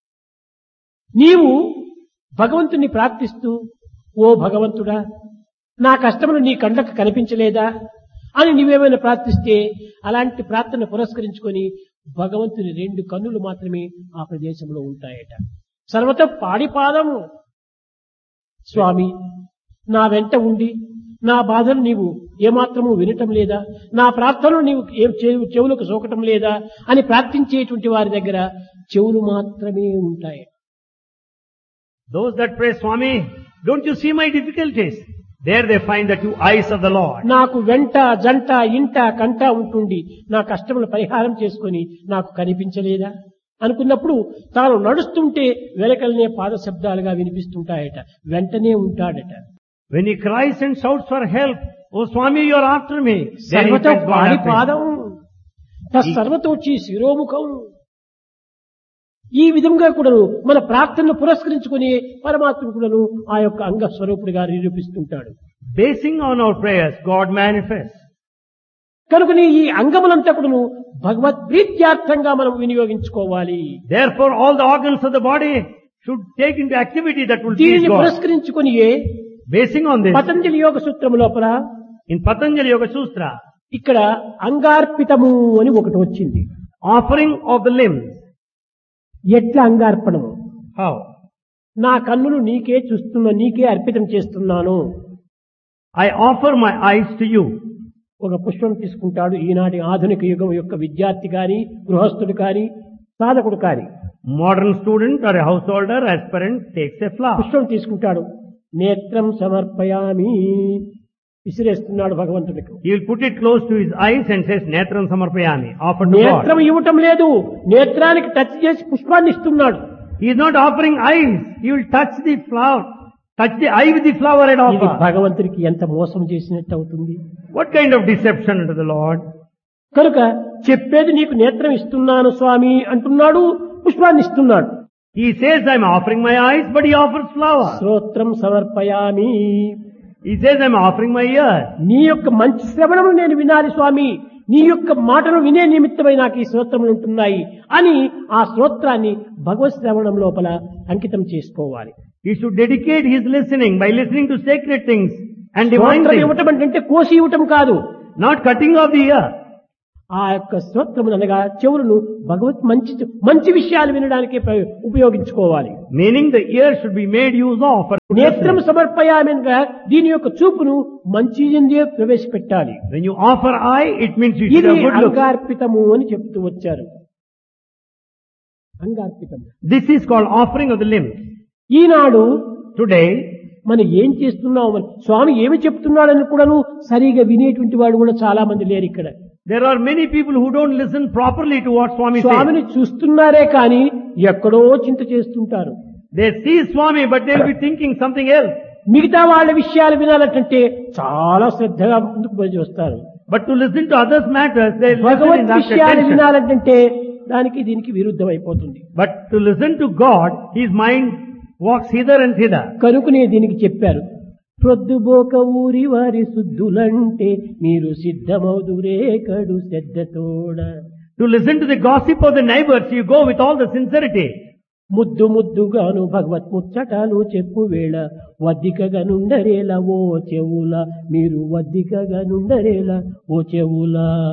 Speaker 2: నీవు భగవంతుని ప్రార్థిస్తూ, ఓ భగవంతుడా, నా కష్టములు నీ కండ్లకు కనిపించలేదా అని నీవేమైనా ప్రార్థిస్తే అలాంటి ప్రార్థన పురస్కరించుకొని భగవంతుని 2 కన్నులు మాత్రమే ఆ ప్రదేశంలో ఉంటాయట. సర్వత పాడిపాదము. స్వామి, నా వెంట ఉండి నా బాధను నీవు ఏమాత్రము వినటం లేదా, నా ప్రార్థనలు నీవు చెవులకు సోకటం లేదా అని ప్రార్థించేటువంటి వారి దగ్గర చెవులు మాత్రమే ఉంటాయి.
Speaker 1: Those that pray, Swami, don't you see my difficulties? There they find the 2 eyes of the Lord.
Speaker 2: నాకు వెంట జంట ఇంట కంట ఉంటుండి నా కష్టముల పరిహారం చేసుకొని నాకు కనిపించలేదా అనుకున్నప్పుడు తాను నడుస్తుంటే వెనకలనే పాద శబ్దాలుగా వినిపిస్తుంటాయట. వెంటనే ఉంటాడట.
Speaker 1: When he cries and shouts for help, oh Swami, you are after me. Then he
Speaker 2: సర్వత
Speaker 1: finds God
Speaker 2: పాడి
Speaker 1: happy.
Speaker 2: పాదం సర్వతోచి శిరోముఖం. ఈ విధంగా కూడాను మన ప్రార్థనను పురస్కరించుకుని పరమాత్మ కూడాను ఆ యొక్క అంగ స్వరూపుడిగా నిరూపిస్తుంటాడు.
Speaker 1: Basing on our prayers, God manifests.
Speaker 2: కనుకని ఈ అంగములంతా కూడాను భగవద్ ప్రీత్యార్థంగా మనం వినియోగించుకోవాలి.
Speaker 1: Therefore, all the organs of the body should take into activity that will please
Speaker 2: దీనిని
Speaker 1: God.
Speaker 2: పురస్కరించుకుని
Speaker 1: Basing on this,
Speaker 2: పతంజలి యోగ సూత్రము లోపల
Speaker 1: in Patanjali Yoga Sutra,
Speaker 2: ఇక్కడ అంగార్పితము అని ఒకటి వచ్చింది.
Speaker 1: offering of the limbs.
Speaker 2: ఎట్లా అంగార్పణము?
Speaker 1: How?
Speaker 2: నా కన్నులు నీకే చూస్తున్నా, నీకే అర్పితం చేస్తున్నాను.
Speaker 1: I offer my eyes to you.
Speaker 2: ఒక పుష్పం తీసుకుంటాడు ఈనాటి ఆధునిక యుగం యొక్క విద్యార్థి కాని, గృహస్థుడు కాని, సాధకుడు కాని.
Speaker 1: Modern student or a householder, aspirant takes a flower.
Speaker 2: పుష్పం తీసుకుంటాడు. నేత్రం సమర్పయామి విసిరేస్తున్నాడు భగవంతుడికి.
Speaker 1: He will put it close to his eyes and says, Netram Samarpayami, offer to
Speaker 2: నేత్రం
Speaker 1: God.
Speaker 2: ఇవ్వటం లేదు, నేత్రానికి టచ్ చేసి పుష్పాన్ని ఇస్తున్నాడు.
Speaker 1: He is not offering eyes. He will touch the flower, touch the eye with the flower and
Speaker 2: ఇది
Speaker 1: offer.
Speaker 2: భగవంతుడికి ఎంత మోసం చేసినట్టు అవుతుంది.
Speaker 1: What kind of deception unto the Lord?
Speaker 2: కనుక చెప్పేది నీకు నేత్రం ఇస్తున్నాను స్వామి అంటున్నాడు, పుష్పాన్ని ఇస్తున్నాడు.
Speaker 1: He says, I am offering my eyes, but he offers flower.
Speaker 2: శ్రోత్రం సమర్పయామి.
Speaker 1: He says, I am offering my ears.
Speaker 2: నీ యొక్క మంచి శ్రవణము నేను వినాలి స్వామి, నీ యొక్క మాటను వినే నిమిత్తమై నాకు ఈ స్తోత్రములు ఉంటున్నాయి అని ఆ స్తోత్రాన్ని భగవత్ శ్రవణం లోపల అంకితం చేసుకోవాలి.
Speaker 1: He should dedicate his listening by listening to sacred things and divine
Speaker 2: స్తోత్రం
Speaker 1: things.
Speaker 2: ఇవ్వటం అంటే కోసి ఇవ్వటం కాదు.
Speaker 1: Not cutting off the ear.
Speaker 2: ఆ యొక్క స్తోత్రములు అనగా చెవులను భగవత్ మంచి విషయాలు వినడానికి ఉపయోగించుకోవాలి.
Speaker 1: Meaning the ear should be made use of. For
Speaker 2: నేత్రం సమర్పయామనగా దీని యొక్క చూపును మంచి ఎందే ప్రవేశపెట్టాలి.
Speaker 1: When you offer eye, it means you should
Speaker 2: ఇది
Speaker 1: have good look.
Speaker 2: అంగార్పితము అని చెప్తూ వచ్చారు. అంగార్పితం.
Speaker 1: This is called offering of the limbs.
Speaker 2: Eenadu
Speaker 1: Today,
Speaker 2: మనం ఏం చేస్తున్నాం, స్వామి ఏమి చెప్తున్నాడని కూడాను సరిగా వినేటువంటి వాడు కూడా చాలా మంది లేరు ఇక్కడ.
Speaker 1: there are many people who don't listen properly to what Swami says.
Speaker 2: స్వామిని చూస్తున్నారే కానీ ఎక్కడో చింత చేస్తుంటారు.
Speaker 1: They see Swami, but they'll be thinking something else.
Speaker 2: మిగతా వాళ్ళ విషయాలు వినాలంటే చాలా శ్రద్ధగా ముందుకు పోయి వస్తారు.
Speaker 1: But to listen to others' matters, they listen
Speaker 2: Bhagwat
Speaker 1: in that
Speaker 2: విషయాలు
Speaker 1: attention.
Speaker 2: వినాలంటే దానికి దీనికి విరుద్ధం అయిపోతుంది.
Speaker 1: But to listen to God, his mind walks hither and thither.
Speaker 2: కనుకనే దీనికి చెప్పారు, ప్రొద్దుబోక ఊరి వారి శుద్ధులంటే మీరు సిద్ధమౌదురే కడు శ్రద్ధతోడ.
Speaker 1: To listen to the gossip of the neighbors, you go with all the sincerity.
Speaker 2: ముద్దు ముద్దుగాను భగవత్ ముచ్చటాలు చెప్పు వేళ వద్దికగా నుండరేలా ఓ చెవుల, మీరు వద్దికగా నుండరేలా ఓ చెవుల.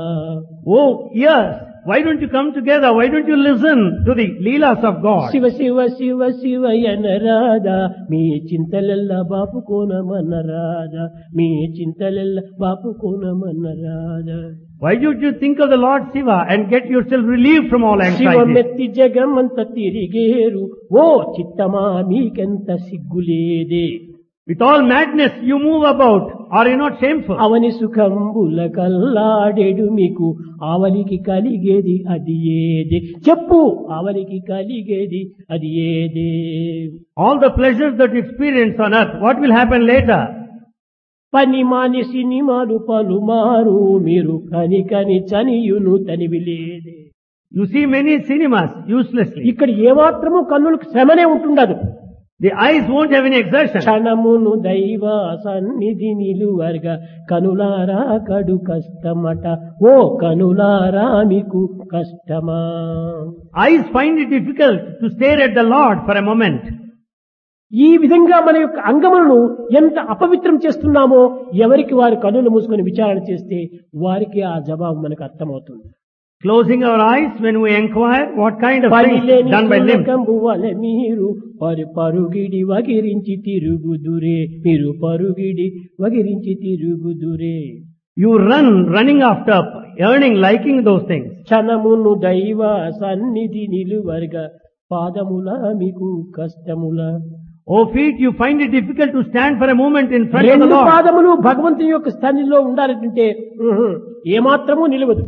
Speaker 1: Oh, yes. Why don't you come together? Why don't you listen to the leelas of God?
Speaker 2: Shiva Shiva Shiva శివయనరాదా me చింతలెల్ల బాపుకోనమనరాదా, me చింతలెల్ల బాపుకోనమనరాదా.
Speaker 1: Why don't you think of the Lord Shiva and get yourself relieved from all anxiety?
Speaker 2: శివమెత్తి జగమంత తిరిగేరు ఓ చిత్తమా మీకెంత సిగ్గులేదే.
Speaker 1: With all madness you move about. Are you not shameful?
Speaker 2: అవని సుఖంబుల కల్లాడెడు మీకు ఆవలికి కలిగేది అది ఏదే. చెప్పు ఆవలికి కలిగేది అది ఏదే.
Speaker 1: All the pleasures that you experience on earth, what will happen later?
Speaker 2: పని మాని సినిమాలు పలుమారు మీరు కని కని చనియును తనివిలేదే.
Speaker 1: You see many cinemas uselessly.
Speaker 2: ఇక్కడ ఏమాత్రము కన్నులకు శ్రమనే ఉంటుండదు.
Speaker 1: The eyes won't have any exertion.
Speaker 2: క్షణమును దైవ సన్నిధి నిలువర్గా కనులారా కడు కష్టమట ఓ కనులారా మీకు కష్టమా.
Speaker 1: Eyes find it difficult to stare at the Lord for a moment.
Speaker 2: ఈ విధంగా మన యొక్క అంగములను ఎంత అపవిత్రం చేస్తున్నామో ఎవరికి వారు కన్నులు మూసుకొని విచారణ చేస్తే వారికి ఆ జవాబు మనకు అర్థమవుతుంది.
Speaker 1: Closing our eyes when we inquire what kind of things done by limbs.
Speaker 2: మీరు పరుగిడి వగిరించి తిరుగుదురే, మీరు పరుగిడి వగిరించి తిరుగుదురే.
Speaker 1: You running after, earning, liking those things.
Speaker 2: క్షణమును దైవ సన్నిధి నిలువర్గా పాదముల మీకు కష్టముల.
Speaker 1: Oh feet, you find it difficult to stand for a moment in front of the
Speaker 2: రెండు
Speaker 1: Lord.
Speaker 2: పాదములు భగవంతుని యొక్క సన్నిధిలో ఉండాలంటే ఏమాత్రము నిలవదు.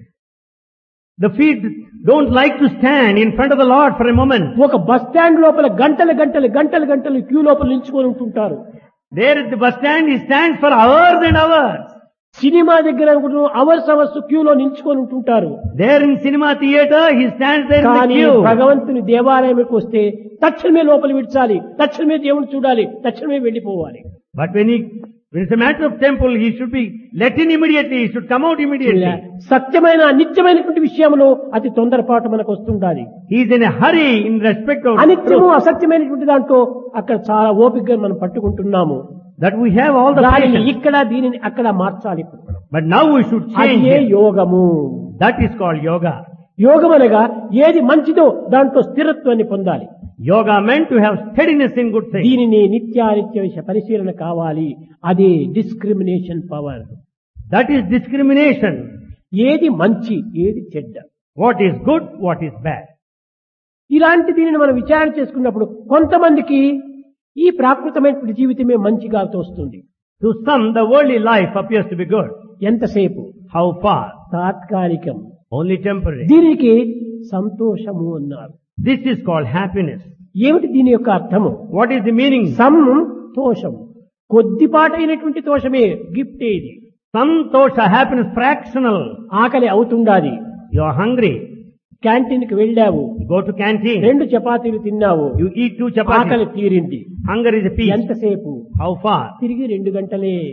Speaker 1: The feet don't like to stand in front of the Lord for a moment.
Speaker 2: ఒక బస్ స్టాండ్ లోపల గంటలు క్యూ లోపల నిల్చుకొని ఉంటుంటారు.
Speaker 1: There at the bus stand, he stands for hours and hours.
Speaker 2: Cinema దగ్గర అవర్స్ క్యూలో నిల్చుకొని ఉంటుంటారు.
Speaker 1: There in cinema theater, he stands there in the
Speaker 2: కానీ
Speaker 1: queue.
Speaker 2: భగవంతుని దేవాలయంకి వస్తే తక్షణమే లోపల విడిచాలి, తక్షణమే దేవుని చూడాలి, తక్షణమే వెళ్లిపోవాలి.
Speaker 1: But when it's a matter of temple, he should be let in immediately, he should come out immediately.
Speaker 2: సత్యమైన నిత్యమైనటువంటి విషయంలో అతి తొందరపాటు మనకు వస్తుండాలి.
Speaker 1: He is in a hurry in respect of
Speaker 2: అనిత్యము
Speaker 1: truth.
Speaker 2: అసత్యమైనటువంటి దాంట్లో అక్కడ చాలా ఓపికగా మనం పట్టుకుంటున్నాము.
Speaker 1: That we have all the
Speaker 2: దానిని
Speaker 1: patience.
Speaker 2: ఇక్కడ దీనిని అక్కడ మార్చాలి.
Speaker 1: But now we should change
Speaker 2: అదే
Speaker 1: it.
Speaker 2: యోగము.
Speaker 1: That is called yoga.
Speaker 2: యోగం అనగా ఏది మంచిదో దాంట్లో స్థిరత్వాన్ని పొందాలి.
Speaker 1: Yoga meant to have steadiness in good things.
Speaker 2: దీనిని నిత్యానిత్య పరిశీలన కావాలి. అదే discrimination power.
Speaker 1: That is discrimination.
Speaker 2: ఏది మంచి ఏది చెడ్డ,
Speaker 1: What is good, what is bad.
Speaker 2: ఇలాంటి దీనిని మనం విచారణ చేసుకున్నప్పుడు కొంతమందికి ఈ ప్రాకృతమైనటువంటి జీవితమే మంచిగా తోస్తుంది.
Speaker 1: To some, the worldly life appears to be good.
Speaker 2: ఎంతసేపు?
Speaker 1: How far?
Speaker 2: తాత్కాలికం.
Speaker 1: Only temporary.
Speaker 2: దీనికి సంతోషము అన్నారు.
Speaker 1: This is called happiness.
Speaker 2: ఏమిటి దీని యొక్క అర్థము?
Speaker 1: What is the meaning?
Speaker 2: సంతోషం కొద్దిపాటైనటువంటి తోషమే గిఫ్ట్. ఇది
Speaker 1: Santosha, happiness, fractional.
Speaker 2: ఆకలి అవుతుండాలి.
Speaker 1: You are hungry.
Speaker 2: క్యాంటీన్ కి వెళ్ళావు,
Speaker 1: You go to canteen.
Speaker 2: 2 చపాతీలు తిన్నావు,
Speaker 1: You eat 2
Speaker 2: ఆకలి
Speaker 1: chapatis.
Speaker 2: తీరింది.
Speaker 1: Hunger is a peace.
Speaker 2: ఎంతసేపు?
Speaker 1: How far?
Speaker 2: తిరిగి 2 గంటలే.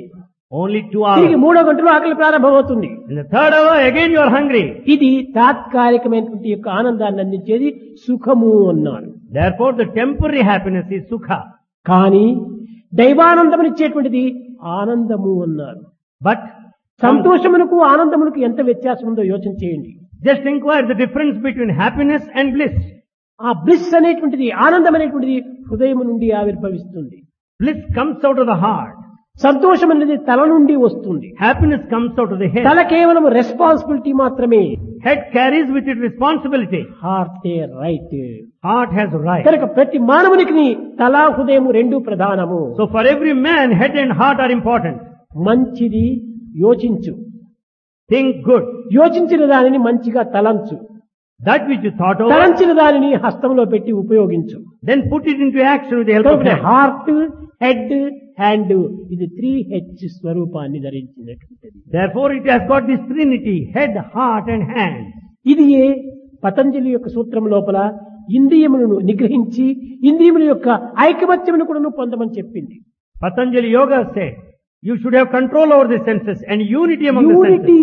Speaker 1: Only 2
Speaker 2: తిరిగి
Speaker 1: hours.
Speaker 2: 3వ గంటలో ఆకలి ప్రారంభమవుతుంది.
Speaker 1: In the 3rd hour, again you are hungry.
Speaker 2: ఇది తాత్కాలికమైనటువంటి యొక్క ఆనందాన్ని అందించేది సుఖము అన్నారు.
Speaker 1: Therefore, the temporary happiness is sukha.
Speaker 2: కానీ దైవానందం ఇచ్చేటువంటిది ఆనందము అన్నారు.
Speaker 1: But
Speaker 2: సంతోషమునకు ఆనందమునకు ఎంత వ్యత్యాసం ఉందో యోచన చేయండి.
Speaker 1: just inquire the difference between happiness and bliss.
Speaker 2: ఆ బ్లిస్ అనేటువంటిది ఆనందం అనేటువంటిది హృదయం నుండి ఆవిర్భవిస్తుంది.
Speaker 1: Bliss comes out of the heart.
Speaker 2: సంతోషం అనేది తల నుండి వస్తుంది.
Speaker 1: Happiness comes out of the head.
Speaker 2: తల కేవలం రెస్పాన్సిబిలిటీ మాత్రమే.
Speaker 1: Head carries with it responsibility.
Speaker 2: Heart right.
Speaker 1: Heart has right.
Speaker 2: కనుక ప్రతి మానవునికి తల హృదయం రెండు ప్రధానము.
Speaker 1: So for every man, head and heart are important.
Speaker 2: మంచిది యోచించు.
Speaker 1: Think good.
Speaker 2: యోచించిన దానిని మంచిగా తలంచు.
Speaker 1: That which you thought over,
Speaker 2: తలంచిన దానిని హస్తంలో పెట్టి ఉపయోగించు.
Speaker 1: then put it into action with the help of hand.
Speaker 2: Heart, head, hand ఇది 3H స్వరూపాన్ని ధరించినటువంటిది.
Speaker 1: Therefore it has got this trinity, head, heart and hand.
Speaker 2: ఇది పతంజలి యొక్క సూత్రం లోపల ఇంద్రియములను నిగ్రహించి ఇంద్రియముల యొక్క ఐకమత్యమును కూడా పొందమని చెప్పింది.
Speaker 1: Patanjali Yoga said, you should have control over the senses and unity among the senses.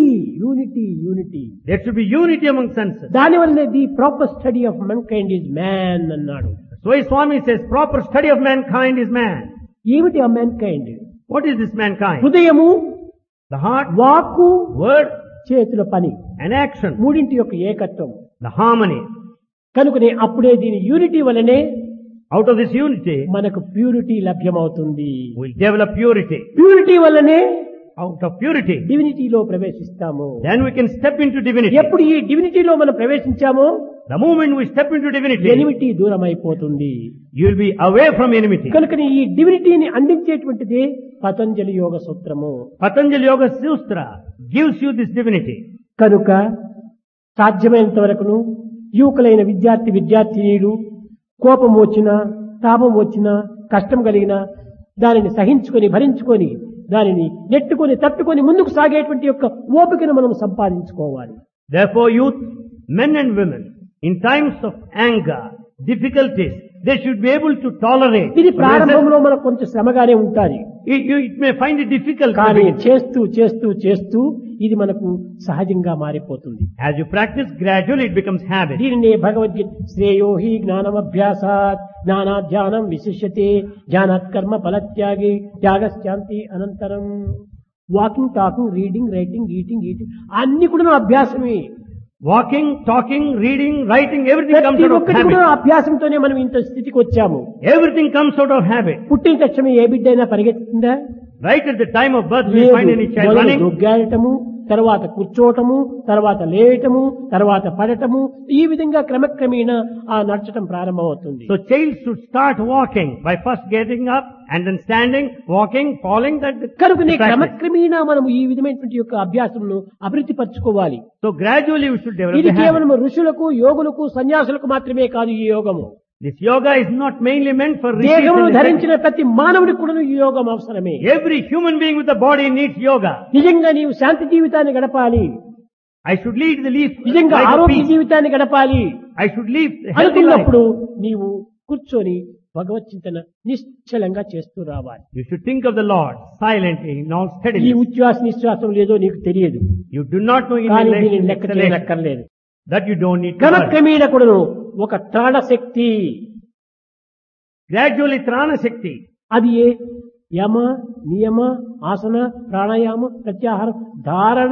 Speaker 2: Unity
Speaker 1: There should be unity among senses.
Speaker 2: దానివల్లనే the proper study of mankind is man అన్నాడు.
Speaker 1: So Swami says, proper study of mankind is man.
Speaker 2: ఏమిటి ఆ mankind?
Speaker 1: What is this mankind?
Speaker 2: హృదయము,
Speaker 1: The heart,
Speaker 2: వాక్కు,
Speaker 1: word
Speaker 2: చేతుల పని,
Speaker 1: and action.
Speaker 2: మూడింటి యొక్క ఏకత్వం.
Speaker 1: The harmony.
Speaker 2: కనుకనే అప్పుడే దీని యూనిటీ వలనే
Speaker 1: Out of this unity,
Speaker 2: మనకు ప్యూరిటీ లభ్యమవుతుంది.
Speaker 1: we'll develop purity.
Speaker 2: ప్యూరిటీ వల్లనే
Speaker 1: Out of purity,
Speaker 2: డివినిటీలో ప్రవేశిస్తాము.
Speaker 1: then we can step into divinity.
Speaker 2: ఎప్పుడు ఈ డివినిటీలో మనం ప్రవేశించామో
Speaker 1: The moment we step into divinity,
Speaker 2: enmity దూరం అయిపోతుంది.
Speaker 1: you will be away from enmity.
Speaker 2: కనుకనే ఈ డివినిటీని అందించేటువంటిది పతంజలి యోగ సూత్రము.
Speaker 1: Patanjali Yoga Sutra gives you this divinity.
Speaker 2: కనుక సాధ్యమైనంత వరకును యువకులైన విద్యార్థినీలు కోపం వచ్చినా, తాపం వచ్చినా, కష్టం కలిగినా దానిని సహించుకొని భరించుకొని దానిని నెట్టుకొని తట్టుకొని ముందుకు సాగేటువంటి యొక్క ఓపికను మనం సంపాదించుకోవాలి.
Speaker 1: Therefore, youth, men and women, in times of anger, difficulties, they should be able to tolerate.
Speaker 2: ఇది ప్రారంభంలో మనకు కొంచెం శ్రమగానే ఉంటుంది.
Speaker 1: It may find it difficult,
Speaker 2: కానీ చేస్తూ ఇది మనకు సహజంగా మారిపోతుంది.
Speaker 1: as you practice, gradually it becomes habit.
Speaker 2: దీనినే భగవద్గీత శ్రేయో హి జ్ఞానమభ్యాసాత్ జ్ఞానాధ్యానం విశిష్యతే జ్ఞానాత్ కర్మ ఫలత్యాగి త్యాగశాంతి అనంతరం. Walking, talking, reading, writing, eating అన్ని కూడా అభ్యాసమే.
Speaker 1: Walking, talking, reading, writing, everything comes out of
Speaker 2: ఒక్కటి
Speaker 1: habit.
Speaker 2: కూడా అభ్యాసంతోనే మనం ఇంత స్థితికి వచ్చాము.
Speaker 1: Everything comes out of habit.
Speaker 2: పుట్టిన తక్షణమే ఏ బిడ్డ అయినా పరిగెత్తుందా?
Speaker 1: Right at the time of birth, we find any child running.
Speaker 2: దొగ్గాడటము, తర్వాత కూర్చోవటము, తర్వాత లేయటము, తర్వాత పడటము, ఈ విధంగా క్రమక్రమేణా ఆ నడచటం ప్రారంభమవుతుంది.
Speaker 1: So child should start walking by first getting up and then standing, walking, falling.
Speaker 2: కనుకనే క్రమక్రమేణా మనం ఈ విధమైనటువంటి యొక్క అభ్యాసమును అభివృద్ధి పరచుకోవాలి.
Speaker 1: So gradually we should develop
Speaker 2: ఇది
Speaker 1: the habit.
Speaker 2: కేవలం ఋషులకు, యోగులకు, సన్యాసులకు మాత్రమే కాదు ఈ యోగము.
Speaker 1: This yoga is not mainly meant for rishis
Speaker 2: దేహమును
Speaker 1: and
Speaker 2: ధరించిన ప్రతి మానవుడికి కూడా ఈ యోగం అవసరమే.
Speaker 1: every human being with the body needs yoga.
Speaker 2: నిజంగా నీవు శాంతి జీవితాన్ని గడపాలి,
Speaker 1: I should lead the
Speaker 2: నిజంగా
Speaker 1: life of
Speaker 2: ఆరోగ్య
Speaker 1: peace.
Speaker 2: జీవితాన్ని గడపాలి
Speaker 1: I should live a healthy life.
Speaker 2: అనుకున్నప్పుడు నీవు కూర్చొని భగవత్ చింతన నిశ్చలంగా చేస్తూ రావాలి.
Speaker 1: You should think of the Lord silently, not
Speaker 2: ఈ
Speaker 1: steadily.
Speaker 2: ఉచ్ఛ్వాస నిశ్వాసం లేదో నీకు తెలియదు,
Speaker 1: You do not know
Speaker 2: కానీ దీనిని
Speaker 1: inhalation,
Speaker 2: లెక్క
Speaker 1: exhalation.
Speaker 2: చేయనక్కర్లేదు.
Speaker 1: That you don't need to worry.
Speaker 2: క్రమక్రమేణ కూడాను ఒక త్రాణ శక్తి,
Speaker 1: Gradually Trana Shakti.
Speaker 2: అది యమ, నియమ, ఆసన, ప్రాణాయామ, ప్రత్యాహారం, ధారణ.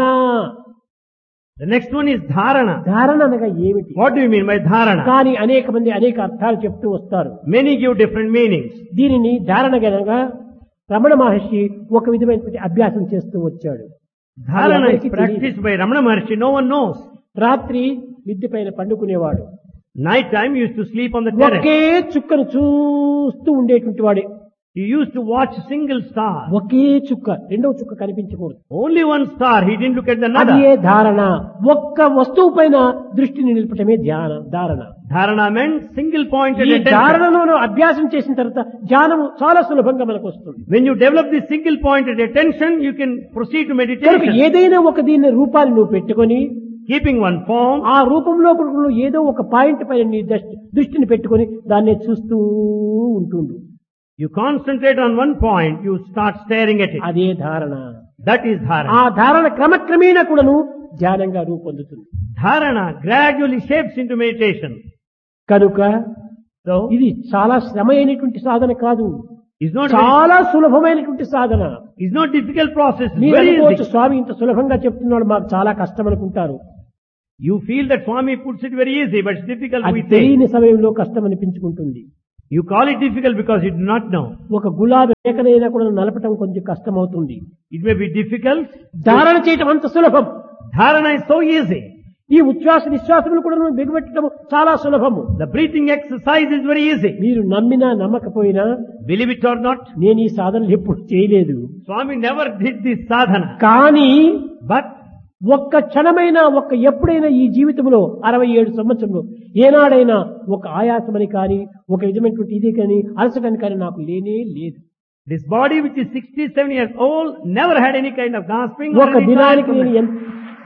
Speaker 1: The next one is Dharana.
Speaker 2: ధారణ అనగా ఏమిటి?
Speaker 1: What do you mean by Dharana?
Speaker 2: కానీ అనేక మంది అనేక అర్థాలు చెప్తూ వస్తారు.
Speaker 1: Many give different meanings.
Speaker 2: దీనిని ధారణ గనగా రమణ మహర్షి ఒక విధమైనటువంటి అభ్యాసం చేస్తూ వచ్చాడు.
Speaker 1: Dharana is practiced by Ramana Maharshi. No one knows.
Speaker 2: రాత్రి మిద్దె పైన పండుకునేవాడు.
Speaker 1: Night time he used to sleep on the terrace.
Speaker 2: ఒకే చుక్కను చూస్తూ ఉండేటువంటి వాడే.
Speaker 1: He used to watch single star.
Speaker 2: ఒకే చుక్క, రెండవ చుక్క కనిపించకూడదు.
Speaker 1: Only one star. He didn't look at the
Speaker 2: అది
Speaker 1: another.
Speaker 2: ధారణ. ఒక్క వస్తువు పైన దృష్టిని నిలపటమే ధారణ.
Speaker 1: Dharana meant single pointed
Speaker 2: ఈ
Speaker 1: attention.
Speaker 2: ధారణలో అభ్యాసం చేసిన తర్వాత ధ్యానము చాలా సులభంగా మనకు వస్తుంది.
Speaker 1: When you develop this single pointed attention, you can proceed to
Speaker 2: కనుక
Speaker 1: meditation.
Speaker 2: ఏదైనా ఒక దీని రూపాన్ని నువ్వు పెట్టుకొని
Speaker 1: Keeping one form,
Speaker 2: ఆ రూపంలో నువ్వు ఏదో ఒక పాయింట్ పైన నీ దృష్టిని పెట్టుకొని దాన్ని చూస్తూ ఉంటుండు.
Speaker 1: you concentrate on one point, you start staring at it.
Speaker 2: అదే ధారణ.
Speaker 1: That is
Speaker 2: ఆ
Speaker 1: dharana.
Speaker 2: ధారణ క్రమక్రమేణా కూడాను ధ్యానంగా రూపొందుతుంది.
Speaker 1: Dharana gradually shapes into meditation.
Speaker 2: కనుక
Speaker 1: So,
Speaker 2: ఇది చాలా శ్రమ అయినటువంటి సాధన కాదు,
Speaker 1: it's not
Speaker 2: చాలా సులభమైనటువంటి సాధన.
Speaker 1: it's not difficult process. It's
Speaker 2: మీరు
Speaker 1: very
Speaker 2: అనుకోవచ్చు,
Speaker 1: easy.
Speaker 2: స్వామి ఇంత సులభంగా చెప్తున్నాడు, మాకు చాలా కష్టం అనుకుంటారు.
Speaker 1: You feel that Swami puts it very easy, but it's difficult
Speaker 2: అది
Speaker 1: we say.
Speaker 2: తెలియని సమయంలో కష్టం అనిపించుకుంటుంది.
Speaker 1: You call it difficult because you do not know.
Speaker 2: ఒక గులాబీ రేఖనైనా కూడా నలపటం కొంచెం కష్టం అవుతుంది.
Speaker 1: It may be difficult.
Speaker 2: ధారణ చేయటం అంత సులభం.
Speaker 1: Dharana is so easy.
Speaker 2: ఈ ఉచ్ఛ్వాస నిశ్వాసములు కూడా బిగబెట్టడం చాలా సులభము.
Speaker 1: The breathing exercise is very easy.
Speaker 2: మీరు నమ్మినా నమ్మకపోయినా
Speaker 1: Believe it or not,
Speaker 2: నేను ఈ సాధనలు ఎప్పుడు చేయలేదు.
Speaker 1: Swami never did this sadhana.
Speaker 2: కానీ
Speaker 1: But
Speaker 2: ఒక్క క్షణమైనా ఎప్పుడైనా ఈ జీవితంలో 67 సంవత్సరంలో ఏనాడైనా ఒక ఆయాసమని కానీ ఒక విధమైనటువంటి ఇది కానీ అలసటని కానీ నాకు లేనే లేదు.
Speaker 1: this body which is 67 years old never had any kind of gasping or
Speaker 2: ఒక
Speaker 1: any
Speaker 2: దినానికి నేను
Speaker 1: tiredness.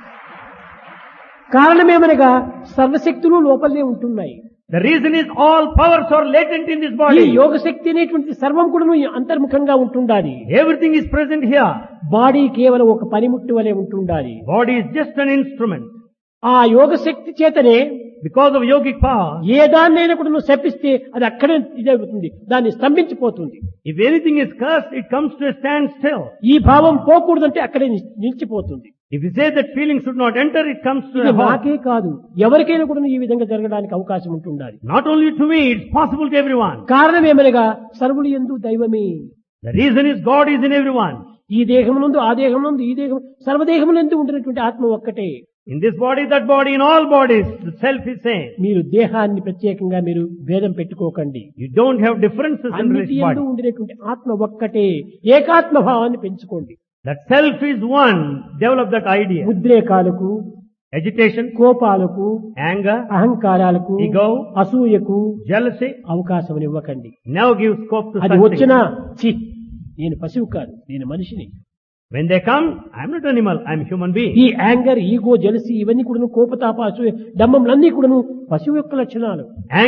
Speaker 2: కారణమేమనగా సర్వశక్తులు లోపలనే ఉంటున్నాయి.
Speaker 1: The reason is all powers are latent in this
Speaker 2: ఈ
Speaker 1: body.
Speaker 2: యోగ శక్తి అనేటువంటి సర్వం కూడా అంతర్ముఖంగా ఉంటుండాలి.
Speaker 1: Everything is present here.
Speaker 2: Body కేవలం ఒక పనిముట్టు వలె ఉంటుండాలి.
Speaker 1: Body is just an instrument.
Speaker 2: ఆ యోగ శక్తి చేతనే
Speaker 1: Because of yogic power,
Speaker 2: ఏ దాన్నైనా కూడా నువ్వు శపిస్తే అది అక్కడే ఇదవుతుంది, దాన్ని స్తంభించిపోతుంది.
Speaker 1: if anything is cursed, it comes to a standstill.
Speaker 2: ఈ భావం పోకూడదంటే అక్కడే నిలిచిపోతుంది.
Speaker 1: If you say that feeling should not enter, it comes to
Speaker 2: ఇది
Speaker 1: a halt.
Speaker 2: నాకే కాదు, ఎవరికైనా కూడా ఈ విధంగా జరగడానికి అవకాశం ఉంటుండాలి.
Speaker 1: Not only to me, it's possible to everyone.
Speaker 2: కారణం ఏమనగా సర్వులు యందు దైవమే.
Speaker 1: The reason is God is in everyone.
Speaker 2: ఈ దేహమునందు ఆ దేహమునందు ఈ దేహం సర్వదేహములందు ఉండినటువంటి ఆత్మ ఒక్కటే.
Speaker 1: In this body, that body, in all bodies, the self is same.
Speaker 2: మీరు దేహాన్ని ప్రత్యేకంగా మీరు భేదం పెట్టుకోకండి.
Speaker 1: You don't have differences in
Speaker 2: అన్నిటి
Speaker 1: this
Speaker 2: యందు
Speaker 1: body.
Speaker 2: ఉండినటువంటి ఆత్మ ఒక్కటే. ఏకాత్మ భావాన్ని పెంచుకోండి.
Speaker 1: That self is one. Develop that idea.
Speaker 2: ఉద్రేకాలకు,
Speaker 1: Agitation,
Speaker 2: కోపాలకు,
Speaker 1: anger,
Speaker 2: అహంకారాలకు,
Speaker 1: ego,
Speaker 2: అసూయకు
Speaker 1: jealousy,
Speaker 2: అవకాశం ఇవ్వకండి.
Speaker 1: never give scope to
Speaker 2: అది
Speaker 1: such
Speaker 2: వచ్చినా
Speaker 1: things.
Speaker 2: ఛీ, నేను పశువు కాదు, నేను మనిషిని.
Speaker 1: When they come, I'm not animal, I'm human being.
Speaker 2: ఈ యాంగర్, ఈగో, జలసి ఇవన్నీ కూడాను, కోపతాప, అసూయ, డంబంలన్నీ కూడాను పశువు యొక్క లక్షణాలు.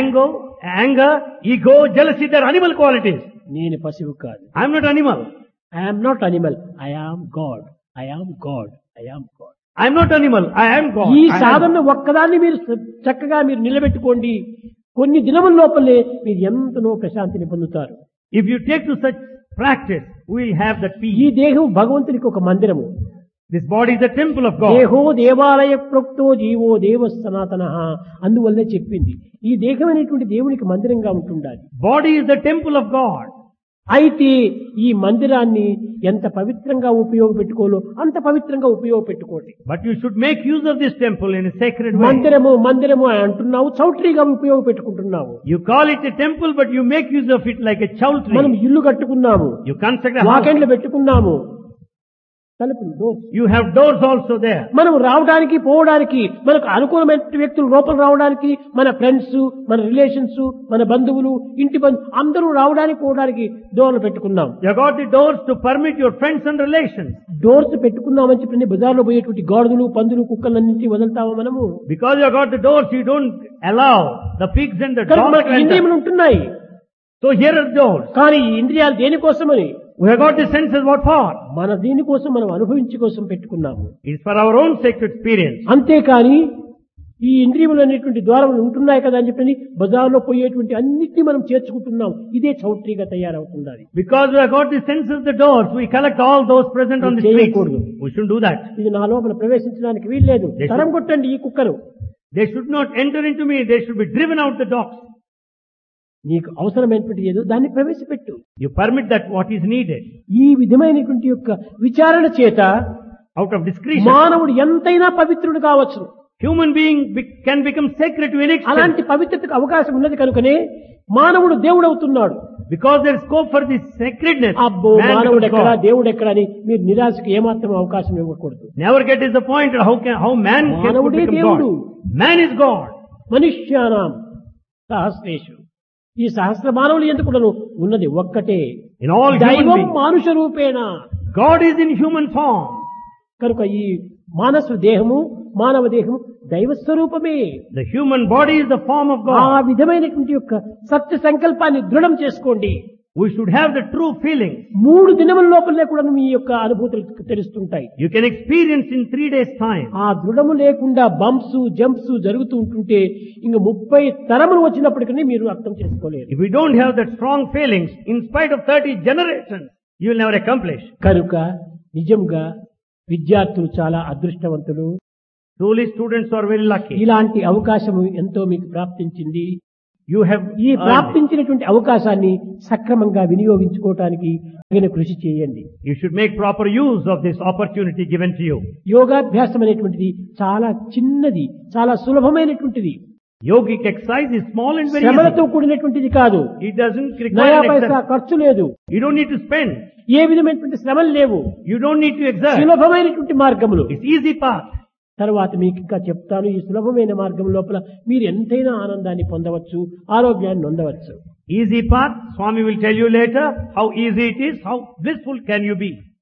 Speaker 1: Anger, ego, jealousy, they're animal qualities.
Speaker 2: నేను పశువు కాదు.
Speaker 1: I'm not animal.
Speaker 2: I'm not animal, I am God, I am God, I am God.
Speaker 1: I'm not animal, I am God.
Speaker 2: ఈ
Speaker 1: I am-
Speaker 2: సాధన ఒక్కదాన్ని మీరు చక్కగా మీరు నిలబెట్టుకోండి. కొన్ని దినముల లోపలే మీరు ఎంతనో ప్రశాంతిని పొందుతారు.
Speaker 1: If you take to such practice, we'll have that
Speaker 2: ఈ
Speaker 1: peace.
Speaker 2: దేహం భగవంతునికి ఒక మందిరము.
Speaker 1: This body is a temple of God.
Speaker 2: దేహో దేవాలయ ప్రోక్తో జీవో దేవ సనాతన, అందువల్లే చెప్పింది ఈ దేహం అనేటువంటి దేవునికి మందిరంగా ఉంటుండాలి.
Speaker 1: Body is the temple of God.
Speaker 2: అయితే ఈ మందిరాన్ని ఎంత పవిత్రంగా ఉపయోగపెట్టుకోలో అంత పవిత్రంగా ఉపయోగపెట్టుకోండి.
Speaker 1: But you should make use of this temple in a sacred way.
Speaker 2: మందిరము మందిరము అని అంటున్నావు, చౌట్రీగా ఉపయోగపెట్టుకుంటున్నావు.
Speaker 1: You call it a temple, but you make use of it like a
Speaker 2: మనం
Speaker 1: chowtry.
Speaker 2: ఇల్లు కట్టుకున్నాము,
Speaker 1: You construct a house.
Speaker 2: వాకెండ్లు పెట్టుకున్నాము, తలుపులు doors.
Speaker 1: You have doors also there.
Speaker 2: మనం రావడానికి పోవడానికి మనకు అనుకూలమైన వ్యక్తులు లోపల రావడానికి, మన ఫ్రెండ్స్, మన రిలేషన్స్, మన బంధువులు, ఇంటి అందరూ రావడానికి పోవడానికి డోర్లు పెట్టుకున్నాం.
Speaker 1: You have got the doors to permit your friends and relations.
Speaker 2: Doors పెట్టుకున్నామని చెప్పి బజార్లో పోయేటువంటి గాడిదలు, పందులు, కుక్కలన్నింటినీ వదులుతామా మనము?
Speaker 1: Because you have got the doors, you don't allow the pigs and the
Speaker 2: కనుక
Speaker 1: dogs
Speaker 2: మనకి
Speaker 1: to enter.
Speaker 2: ఇంద్రియములు ఉంటున్నాయి.
Speaker 1: So here are the doors.
Speaker 2: కానీ ఈ ఇంద్రియాలు దేనికోసమని?
Speaker 1: We have got the senses, what for?
Speaker 2: మన దీనికోసం, మనం అనుభవించే కోసం పెట్టుకున్నాము.
Speaker 1: It's for our own sake to experience.
Speaker 2: అంతేకాని ఈ ఇంద్రియములు అనేటువంటి ద్వారములు ఉంటున్నాయి కదా అని చెప్పి బజార్లో పోయేటువంటి అన్నిటినీ మనం చేర్చుకుంటున్నాం. ఇదే చౌట్రీగా తయారవుతుండాలి.
Speaker 1: Because we have got the senses, the doors, we collect all those present on the streets.
Speaker 2: చేయకూడదు.
Speaker 1: We shouldn't do that.
Speaker 2: ఇది నా లోపల ప్రవేశించడానికి వీల్లేదు.
Speaker 1: They should-
Speaker 2: తరం కొట్టండి ఈ కుక్కను.
Speaker 1: They should not enter into me, they should be driven out the dogs.
Speaker 2: నీకు అవసరమైనటువంటి ఏదో దాన్ని ప్రవేశపెట్టు.
Speaker 1: You permit that what is needed.
Speaker 2: ఈ విధమైనటువంటి యొక్క విచారణ చేత
Speaker 1: Out of discretion.
Speaker 2: మానవుడు ఎంతైనా పవిత్రుడు కావచ్చు.
Speaker 1: Human being can become sacred to an extent.
Speaker 2: అలాంటి పవిత్రతకు అవకాశం ఉన్నది కనుకనే మానవుడు దేవుడు అవుతున్నాడు.
Speaker 1: Because there is scope for this sacredness.
Speaker 2: అబ్బో
Speaker 1: man
Speaker 2: మానవుడు
Speaker 1: becomes
Speaker 2: ఎక్కడా
Speaker 1: God.
Speaker 2: దేవుడు ఎక్కడా అని మీరు నిరాశకు ఏమాత్రం అవకాశం ఇవ్వకూడదు.
Speaker 1: Never get disappointed how man can
Speaker 2: మానవుడే
Speaker 1: become
Speaker 2: దేవుడు.
Speaker 1: God. Man is God.
Speaker 2: మనుష్యానాం సహస్రేషు, ఈ సహస్ర మానవులు ఎందుకు ఉన్నది ఒక్కటే.
Speaker 1: In all human
Speaker 2: దైవం
Speaker 1: beings.
Speaker 2: మానుష రూపేణ.
Speaker 1: God is in human form.
Speaker 2: కనుక ఈ మానస దేహము, మానవ దేహము దైవస్వరూపమే.
Speaker 1: The human body is the form of
Speaker 2: ఆ
Speaker 1: God.
Speaker 2: విధమైనటువంటి యొక్క సత్య సంకల్పాన్ని దృఢం చేసుకోండి.
Speaker 1: We should have the true feelings.
Speaker 2: 3 దినముల లోపలనే కూడా మీ యొక్క అనుభూతులు తెలుస్తుంటాయి.
Speaker 1: You can experience in 3 days' time.
Speaker 2: ఆ దృఢము లేకుండా బంప్స్ జంప్స్ జరుగుతూ ఉంటుంటే ఇంక 30 తరములు వచ్చినప్పటికీ మీరు అర్థం చేసుకోలేరు.
Speaker 1: If we don't have that strong feelings, in spite of 30 generations, you will never accomplish.
Speaker 2: కనుక నిజంగా విద్యార్థులు చాలా అదృష్టవంతులు.
Speaker 1: Truly, students are very lucky.
Speaker 2: ఇలాంటి అవకాశం ఎంతో మీకు ప్రాప్తించింది.
Speaker 1: You have
Speaker 2: ఈ ప్రాప్తించినటువంటి అవకాశాన్ని సక్రమంగా వినియోగించుకోవటానికి తగిన కృషి చేయండి.
Speaker 1: You should make proper use of this opportunity given to you.
Speaker 2: యోగాభ్యాసం అనేటువంటిది చాలా చిన్నది, చాలా సులభమైనటువంటిది.
Speaker 1: Yogic exercise is small and very
Speaker 2: శ్రమలతో
Speaker 1: easy.
Speaker 2: కూడినటువంటిది కాదు.
Speaker 1: It doesn't
Speaker 2: నయా
Speaker 1: require
Speaker 2: పైసా
Speaker 1: exercise.
Speaker 2: ఖర్చు లేదు.
Speaker 1: You don't need to spend.
Speaker 2: ఏ విధమైనటువంటి శ్రమలు లేవు.
Speaker 1: You don't need to exert.
Speaker 2: సులభమైనటువంటి మార్గములు.
Speaker 1: It's easy path.
Speaker 2: తర్వాత మీకు ఇంకా చెప్తాను. ఈ సులభమైన మార్గం లోపల మీరు ఎంతైనా ఆనందాన్ని పొందవచ్చు, ఆరోగ్యాన్ని పొందవచ్చు.
Speaker 1: Easy path. Swami will tell you later how easy it is, how blissful can you be.